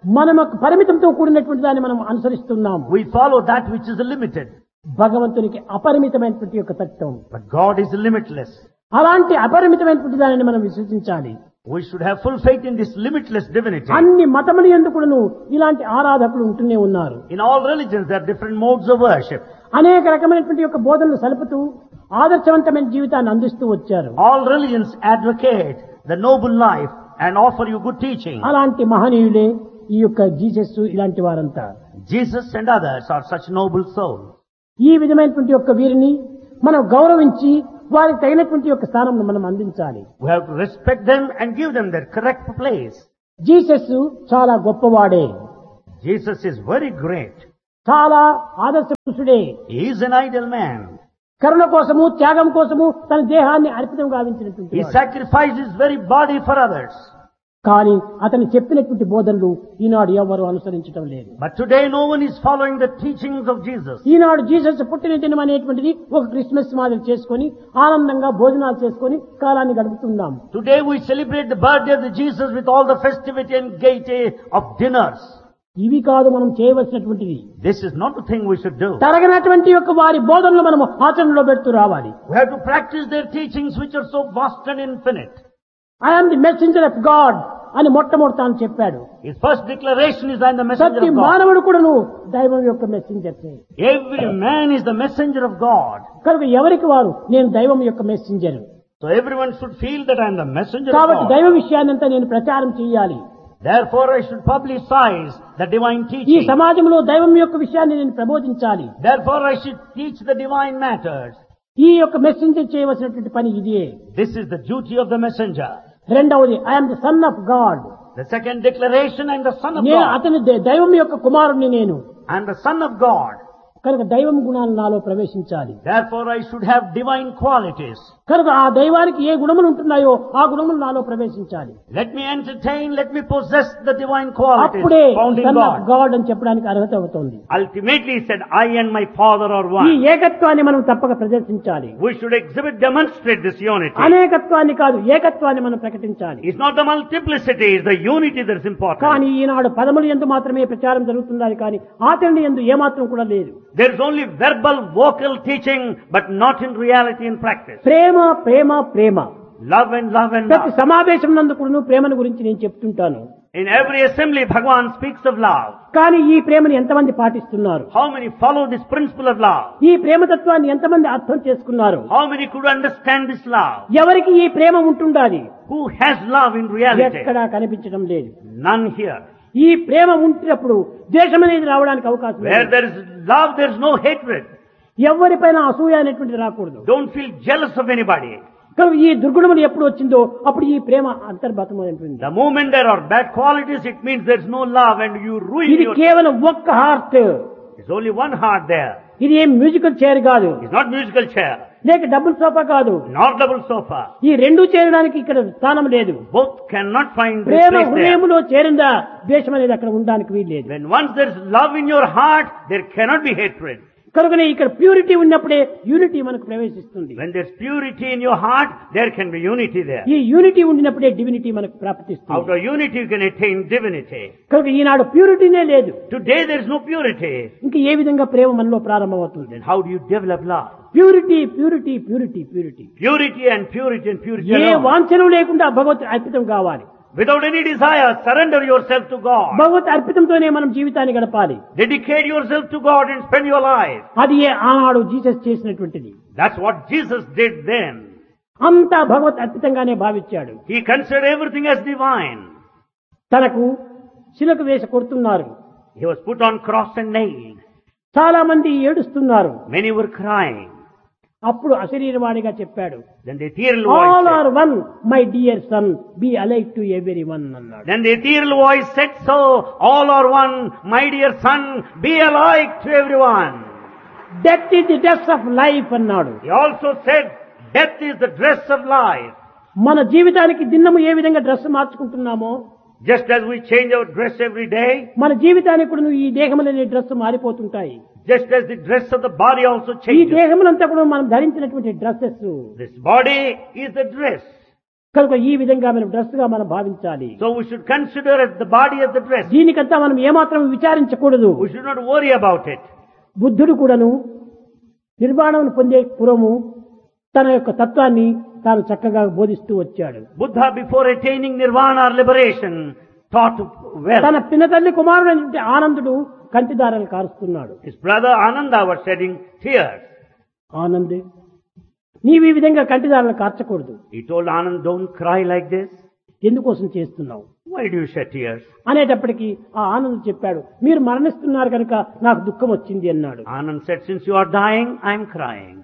మనం ఒక పరిమితంతో కూడినటువంటి దాన్ని మనం అనుసరిస్తున్నాము. We follow that which is limited. భగవంతునికి అపరిమితమైనటువంటి యొక్క తత్వం. But God is limitless. అలాంటి అపరిమితమైనటువంటి దానిని మనం విశ్వసించాలి. We should have full faith in this limitless divinity. అన్ని మతముల యందు కూడాను ఇలాంటి ఆరాధకులు ఉంటూనే ఉన్నారు. In all religions there are different modes of worship. అనేక రకమైనటువంటి యొక్క బోధనలు సలుపుతూ ఆదర్శవంతమైన జీవితాన్ని అందిస్తూ వచ్చారు. All religions advocate the noble life and offer you good teaching. అలాంటి మహనీయులే ఈ యొక్క జీసస్ ఇలాంటి వారంతా. Jesus and others are such noble souls. ఈ విధమైనటువంటి యొక్క వీరిని మనం గౌరవించి వారికి తగినటువంటి యొక్క స్థానం మనం అందించాలి. We have to respect them and give them their correct place. Jesus చాలా గొప్పవాడే. Jesus is very great. చాలా ఆదర్శ పురుషుడే. He is an ideal man. కరుణ కోసము త్యాగం కోసము తన దేహాన్ని అర్పితం గావించినటువంటి He వాడు. sacrificed his very body for others. కానీ అతను చెప్పినటువంటి బోధనలు ఈనాడు ఎవరు అనుసరించడం లేదు. But today no one is following the teachings of Jesus. Eenadu Jesus పుట్టిన దినం అనేటువంటిది ఒక క్రిస్మస్ మాదిరి చేసుకొని ఆనందంగా భోజనాలు చేసుకొని కాలాన్ని గడుపుతున్నాం. Today we celebrate the birthday of the Jesus with all the festivity and gaiety of dinners. ఇవి కాదు మనం చేయవలసినటువంటిది. This is not the thing we should do. తరగనటువంటి యొక్క వారి బోధనలు మనం ఆచరణలో పెడుతూ రావాలి. We have to practice their teachings which are so vast and infinite. I am the messenger of God అని మొట్టమొదట తాను చెప్పాడు. His first declaration is I am the messenger ప్రతి of God. మానవుడు కూడాను దైవం యొక్క messenger. Every man is the messenger of God. కనుక ఎవరికి వారు నేను దైవం యొక్క messenger. So everyone should feel that I am the messenger of కాబట్టి God. దైవ విషయాన్నంతా నేను ప్రచారం చేయాలి. Therefore I should publicize the divine ఈ teaching. సమాజంలో దైవం యొక్క విషయాన్ని నేను ప్రబోధించాలి. Therefore I should teach the divine matters. ఈ యొక్క మెసెంజర్ చేయవలసినటువంటి పని ఇదే. This is the duty of the messenger. రెండవది I'm the son of God. The second declaration, I am the son of నేను God. అతని ద- దైవం యొక్క కుమారుణ్ణి నేను. I am the son of God. కనుక దైవం గుణాలు నాలో ప్రవేశించాలి. Therefore I should have divine qualities. కనుక ఆ దైవానికి ఏ గుణములు ఉంటున్నాయో ఆ గుణములు నాలో ప్రవేశించాలి. Let me entertain, let me possess the divine qualities అప్పుడే found in son of God. God అని చెప్పడానికి అర్హత అవుతుంది. Ultimately he said, I and my Father are ఈ one. ఏకత్వాన్ని మనం తప్పక ప్రదర్శించాలి. We should exhibit, demonstrate this unity. అనేకత్వాన్ని కాదు ఏకత్వాన్ని మనం ప్రకటించాలి. It's not the multiplicity, it's the unity that's important. కానీ ఈనాడు పదములు యందు మాత్రమే ప్రచారం జరుగుతున్నది కానీ ఆచరణ యందు ఏమాత్రం కూడా లేదు. There is only verbal, vocal teaching, but not in reality and practice. Prema Prema Prema. Love and love and ప్రతి love. సమావేశం నందు కూడాను ప్రేమను గురించి నేను చెప్తుంటాను. In every assembly, Bhagavan speaks of love. కానీ ఈ ప్రేమను ఎంతమంది పాటిస్తున్నారు? How many follow this principle of love? ఈ ప్రేమతత్వాన్ని ఎంతమంది అర్థం చేసుకున్నారు? How many could understand this love? ఎవరికి ఈ ప్రేమ ఉంటుండాలి? Who has love in reality? ఎక్కడా కనిపించడం లేదు. None here. ఈ ప్రేమ ఉంటున్నప్పుడు ద్వేషం అనేది రావడానికి అవకాశం Where లేదు. there is love, there is no hatred. ఎవరిపైన అసూయ అనేటువంటిది రాకూడదు. Don't feel jealous of anybody. కనుక ఈ దుర్గుణములు ఎప్పుడు వచ్చిందో అప్పుడు ఈ ప్రేమ అంతర్గతమైనటువంటి. The moment there are bad qualities, it means there is no love and you ruin ఇది your... కేవలం ఒక్క heart. There's only one heart there. ఇది ఏం మ్యూజికల్ చైర్ కాదు, It's not musical chair, లేక డబుల్ సోఫా కాదు. nor double sofa. ఈ రెండు చేరడానికి ఇక్కడ స్థానం లేదు. Both cannot find their Prema place there. హృదయంలో చేరిందా ద్వేషం అనేది అక్కడ ఉండడానికి వీల్లేదు. When once there is love in your heart, there cannot be hatred. కనుకనే ఇక్కడ ప్యూరిటీ ఉన్నప్పుడే యూనిటీ మనకు ప్రవేశిస్తుంది. When there's purity in your heart, there can be unity there. ఈ యూనిటీ ఉండినప్పుడే డివినిటీ మనకు Out ప్రాప్తిస్తుంది. of unity you can attain divinity. కనుక ఈనాడు ప్యూరిటీనే లేదు. Today there is no purity. ఇంకా ఏ విధంగా ప్రేమ మనలో ప్రారంభమవుతుంది? Then how do you develop love? Purity purity purity purity. Purity and purity and purity A alone. వాంఛనం లేకుండా భగవత్ అర్పితం కావాలి. Without any desire, surrender yourself to God. భగవత్ అర్పితంతోనే మనం జీవితాన్ని గడపాలి. Dedicate yourself to God and spend your life. అది ఏ ఆనాడు Jesus చేసినటువంటిది. That's what Jesus did then. అంతా భగవత్ అర్పితంగానే భావించాడు. He considered everything as divine. తనకు శిలకు వేసి కొడుతున్నారు. He was put on cross and nailed. చాలా మంది ఏడుస్తున్నారు. Many were crying. అప్పుడు అశరీరవాడిగా చెప్పాడు, Then the ethereal all voice are said, one my dear son B alike to every one అన్నాడు. Then the ethereal voice said so, all are one, my dear son, be alike to everyone. Death is the dress of life అన్నాడు. He also said, death is the dress of life. మన జీవితానికి దిన్నము ఏ విధంగా dress మార్చుకుంటున్నామో Just as we change our dress every day, మన జీవితానికి కూడా ఈ దేహములనే dress మారిపోతుంటాయి. just as the dress of the body also ఈ changes. దేహములంతా కూడా మనం ధరించినటువంటి dresses This body is the dress. కనుక ఈ విధంగా మనం డ్రెస్ గా మనం భావించాలి. So we should consider as the body as the dress. దీనికంతా మనం ఏమాత్రం విచారించకూడదు. We should not worry about it. బుద్ధుడు కూడాను నిర్వాణం పొందే పూర్వము తన యొక్క తత్వాన్ని తాను చక్కగా బోధిస్తూ వచ్చాడు. Buddha, before attaining nirvana or liberation, taught well. తన పినతల్లి కుమారుడైనటువంటి ఆనందుడు కంటిదారాలు కారుస్తున్నాడు. His brother Ananda was shedding tears. Anand, నీవు ఈ విధంగా కంటిదారాలు కార్చకూడదు. He told Anand, don't cry like this. ఎందుకోసం చేస్తున్నావు Why do you shed tears? అనేటప్పటికీ ఆ ఆనంద్ చెప్పాడు, మీరు మరణిస్తున్నారు కనుక నాకు దుఃఖం వచ్చింది అన్నాడు. Anand said, since you are dying, I am crying.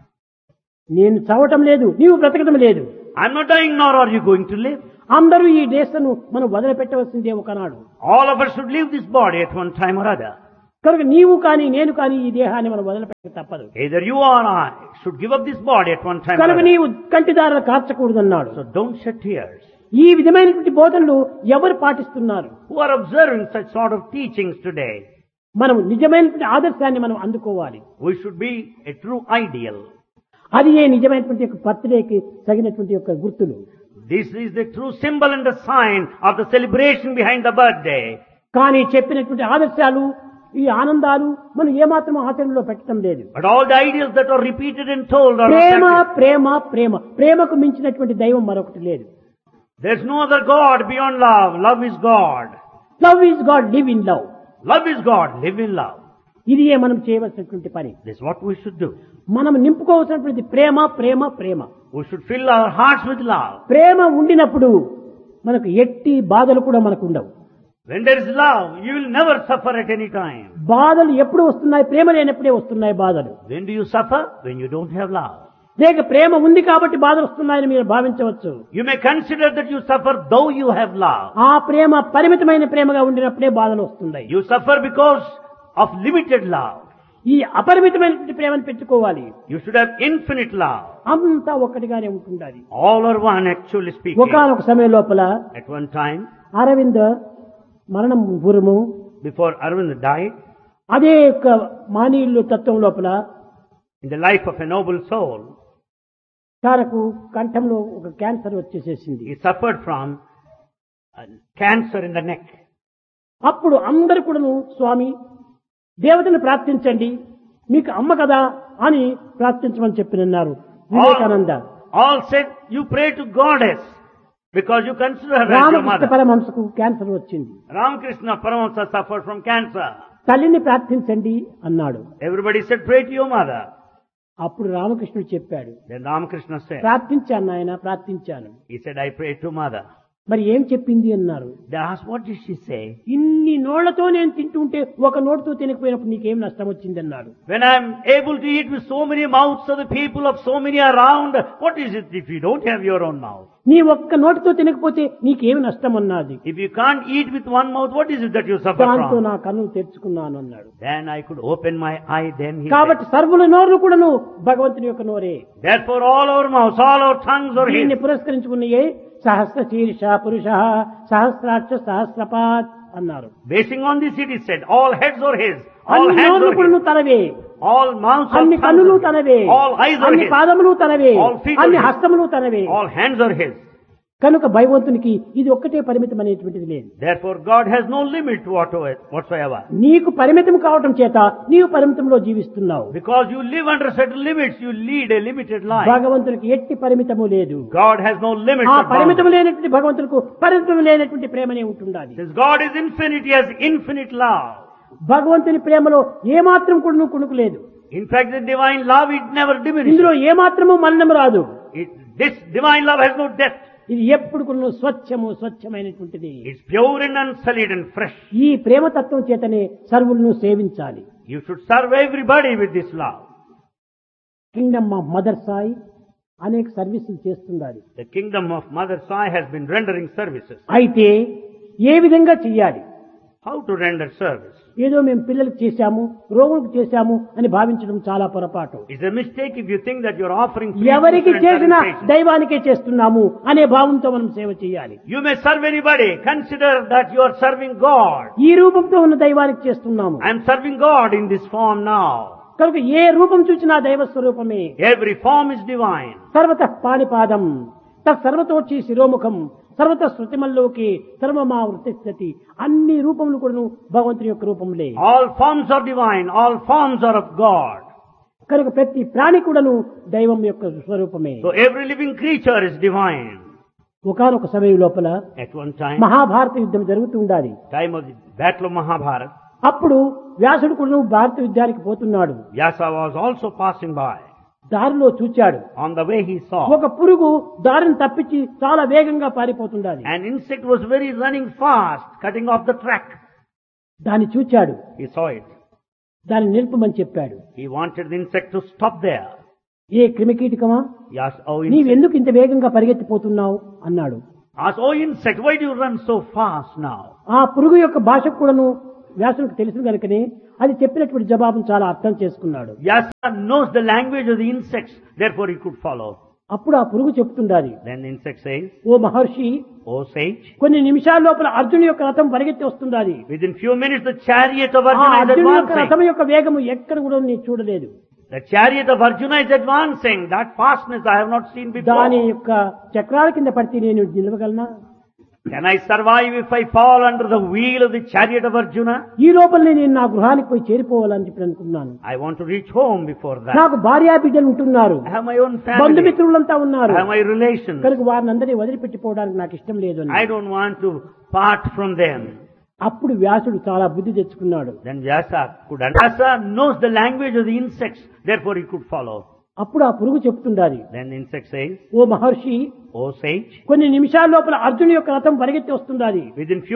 నేను చావటం లేదు, నీవు బ్రతకటం లేదు. I am not dying, nor are you going to live. అందరూ ఈ దేశను మనం వదిలిపెట్టవలసిందే ఒకనాడు. All of us should leave this body at one time or other. కనుక నీవు కానీ నేను కానీ ఈ దేహాన్ని మనం వదిలిపెట్ట తప్పదు. Either you or I should give up this body at one time or కనుక other. నీవు కంటిదారాలు కార్చకూడదన్నాడు. So don't shed tears. ఈ విధమైనటువంటి బోధనలు ఎవరు పాటిస్తున్నారు? Who are observing such sort of teachings today? మనం నిజమైనటువంటి ఆదర్శాన్ని మనం అందుకోవాలి. We should be a true ideal. అది ఏ నిజమైనటువంటి యొక్క బర్త్డేకి తగినటువంటి యొక్క గుర్తులు. This is the true symbol and the sign of the celebration behind the birthday. కానీ చెప్పినటువంటి ఆదర్శాలు, ఈ ఆనందాలు మనం ఏమాత్రం ఆచరణలో పెట్టడం లేదు. But all the ideals that are repeated and told are Prema not ప్రేమ ప్రేమ ప్రేమకు మించినటువంటి దైవం మరొకటి లేదు. There's no other God beyond love. Love is God. Love is God, live in love. Love is God. Live in love. ఇది ఏ మనం చేయవలసినటువంటి పని. This is what we should do. మనం నింపుకోవాల్సినటువంటి ప్రేమ ప్రేమ ప్రేమ. We should fill our hearts with love. ప్రేమ ఉండినప్పుడు మనకు ఎట్టి బాధలు కూడా మనకు ఉండవు. When there is love, you will never suffer at any time. బాధలు ఎప్పుడు వస్తున్నాయి? ప్రేమ లేనప్పుడే వస్తున్నాయి బాధలు. When do you suffer? When you don't have love. లేక ప్రేమ ఉంది కాబట్టి బాధలు వస్తున్నాయని మీరు భావించవచ్చు. You may consider that you suffer though you have love. ఆ ప్రేమ పరిమితమైన ప్రేమగా ఉండినప్పుడే బాధలు వస్తున్నాయి. You suffer because of limited love. ఈ అపరిమితమైనటువంటి ప్రేమను పెట్టుకోవాలి. You should have infinite love. అంతా ఒక్కటిగానే ఉంటుండాలి. All are one, actually speaking. ఒకానొక సమయం లోపల At one time, అరవింద్ మరణం పూర్వము before Arvind died, అదే యొక్క మానీయులు తత్వం లోపల in the life of a noble soul, తనకు కంఠంలో ఒక cancer వచ్చేసేసింది. he suffered from uh, cancer in the neck. అప్పుడు అందరు కూడాను స్వామి దేవతను ప్రార్థించండి, మీకు అమ్మ కదా అని ప్రార్థించమని చెప్పినన్నారు Vivekananda. All said, you pray to goddess because you consider her as your Ramakrishna mother. పరమహంసకు cancer వచ్చింది. Ramakrishna Paramahamsa suffered from cancer. తల్లిని ప్రార్థించండి అన్నాడు. Everybody said, pray to your mother. అప్పుడు రామకృష్ణుడు చెప్పాడు, Then Ramakrishna said, ప్రార్థించాను నాయన, ప్రార్థించాను. he said, I prayed to mother. మరి ఏం చెప్పింది అన్నారు. They asked, what did she say? ఇన్ని నోళ్లతో నేను తింటుంటే ఒక నోటితో తినకపోయినప్పుడు నీకేం నష్టం వచ్చింది అన్నాడు. When I'm able to eat with so many mouths of the people of so many around, what is it if you don't have your own mouth? నీ ఒక్క నోటితో తినకపోతే నీకేమి నష్టం అన్నది. If you can't eat with one mouth, what is it that you suffer దాంతో from? నా కన్నులు తెరుచుకున్నాను అన్నాడు. Then I could open my eye, then he కాబట్టి said. సర్వుల నోర్లు కూడాను భగవంతుని యొక్క నోరే. Therefore all our mouths, all our tongues are దీన్ని his. పురస్కరించుకున్నయే సహస్ర శీర్ష పురుష సహస్రాక్ష సహస్రపాత్ అన్నారు. Basing on this it is said, all heads are his, all అన్ని hands నోర్లు are కూడాను his, తనవే, all mouths are అన్ని కన్నులు tongues are తనవే, his, all eyes are అన్ని his, పాదములు తనవే, all feet are అన్ని his, హస్తములు తనవే. all hands are his. కనుక భగవంతునికి ఇది ఒక్కటే పరిమితం అనేటువంటిది లేదు. Therefore God has no limit whatsoever. నీకు పరిమితం కావటం చేత నీవు పరిమితంలో జీవిస్తున్నావు. Because you live under certain limits, you lead a limited life. భగవంతునికి ఎట్టి పరిమితము లేదు. God has no limits. ఆ or పరిమితం boundaries. లేనటువంటి భగవంతునికి పరిమితం లేనటువంటి ప్రేమనే ఉంటుండాలి. Since God is infinite, He has infinite love. భగవంతుని ప్రేమలో ఏమాత్రం కూడా కుణుకు లేదు. In fact, the divine love, it never diminishes. ఇందులో ఏమాత్రము మలినం రాదు. It, this divine love has no depth. ఇది ఎప్పుడు కూడా స్వచ్ఛము స్వచ్ఛమైనటువంటిది. It's pure and unsullied and fresh. ఈ ప్రేమతత్వం చేతనే సర్వులను సేవించాలి. You should serve everybody with this love. Kingdom of mother Sai అనేక సర్వీసులు చేస్తున్నారు. The kingdom of Mother Sai has been rendering services. అయితే ఏ విధంగా చెయ్యాలి? How to render service? ఏదో మేము పిల్లలకు చేశాము, రోగులకు చేశాము అని భావించడం చాలా పొరపాటు. It's a mistake if you think that you're offering free ఎవరికి food and చేసినా serving patients. దైవానికే చేస్తున్నాము అనే భావంతో మనం సేవ చేయాలి. You may serve anybody. Consider that you are serving God. ఈ రూపంతో ఉన్న దైవానికి చేస్తున్నాము. I am serving God in this form now. కనుక ఏ రూపం చూసినా దైవ స్వరూపమే. Every form is divine. సర్వతః పాణిపాదం తత్సర్వతోచి శిరోముఖం సర్వత శృతిమల్లోకి సర్వమా వృత్తిస్థితి అన్ని రూపములు కూడా భగవంతుని యొక్క రూపములే. All forms are divine, all forms are of God. కనుక ప్రతి ప్రాణి కూడాను దైవం యొక్క స్వరూపమే. So every living creature is divine. ఒకానొక సమయం లోపల At one time, మహాభారత యుద్ధం జరుగుతూ ఉండాలి. time of the battle of Mahabharata, అప్పుడు వ్యాసుడు కూడా భారత యుద్ధానికి పోతున్నాడు. Vyasa was also passing by. దారిలో చూచాడు, On the way he saw ఒక పురుగు దారిని తప్పించి చాలా వేగంగా పారిపోతుండాలి. an insect was very running fast, cutting off the track. దాన్ని చూచాడు, He saw it. దాన్ని నిలుపమని చెప్పాడు. He wanted the insect to stop there. A క్రిమికీటకమా, He asked, oh insect, నీవెందుకు ఇంత వేగంగా పరిగెత్తిపోతున్నావు అన్నాడు. asked, oh insect, why do you run so fast now? ఆ పురుగు యొక్క భాష కూడాను వ్యాసునికి తెలుసు కనుకనే అది చెప్పినటువంటి జవాబును చాలా అర్థం చేసుకున్నాడు. Vyasa knows the language of the insects, therefore he could follow. అప్పుడు ఆ పురుగు చెప్తుండాలి, Then the insect says, oh Maharshi, oh sage, కొన్ని నిమిషాల లోపల అర్జును యొక్క రథం పరిగెత్తి వస్తుండాలి. within few minutes the chariot of ఆ Arjuna is అర్జును యొక్క advancing. రథం యొక్క వేగము ఎక్కడ కూడా నేను చూడలేదు. The chariot of Arjuna is advancing. That fastness I have not seen దాని before. యొక్క చక్రాల కింద పడితే నేను నిలవగలనా? Can I survive if I fall under the wheel of the chariot of Arjuna? ఈ లోపలనే నేను నా గృహానికి పోయి చేరిపోవాలని చెప్పి అనుకున్నాను. I want to reach home before that. నాకు భార్యా బిడ్డలు ఉంటున్నారు, I have my own family. బంధుమిత్రులంతా ఉన్నారు, I have my relations. కనుక వారిని అందరినీ వదిలిపెట్టిపోవడానికి నాకు ఇష్టం లేదు అని. I don't want to part from them. అప్పుడు వ్యాసుడు చాలా బుద్ధి తెచ్చుకున్నాడు. Then Vyasa could understand. Vyasa knows the language of the insects, therefore he could follow. అప్పుడు ఆ పురుగు చెప్తుండాలి, Then the insect says, oh Maharshi, oh sage, కొన్ని నిమిషాల లోపల అర్జును యొక్క రథం పరిగెత్తి వస్తుండాలి. within few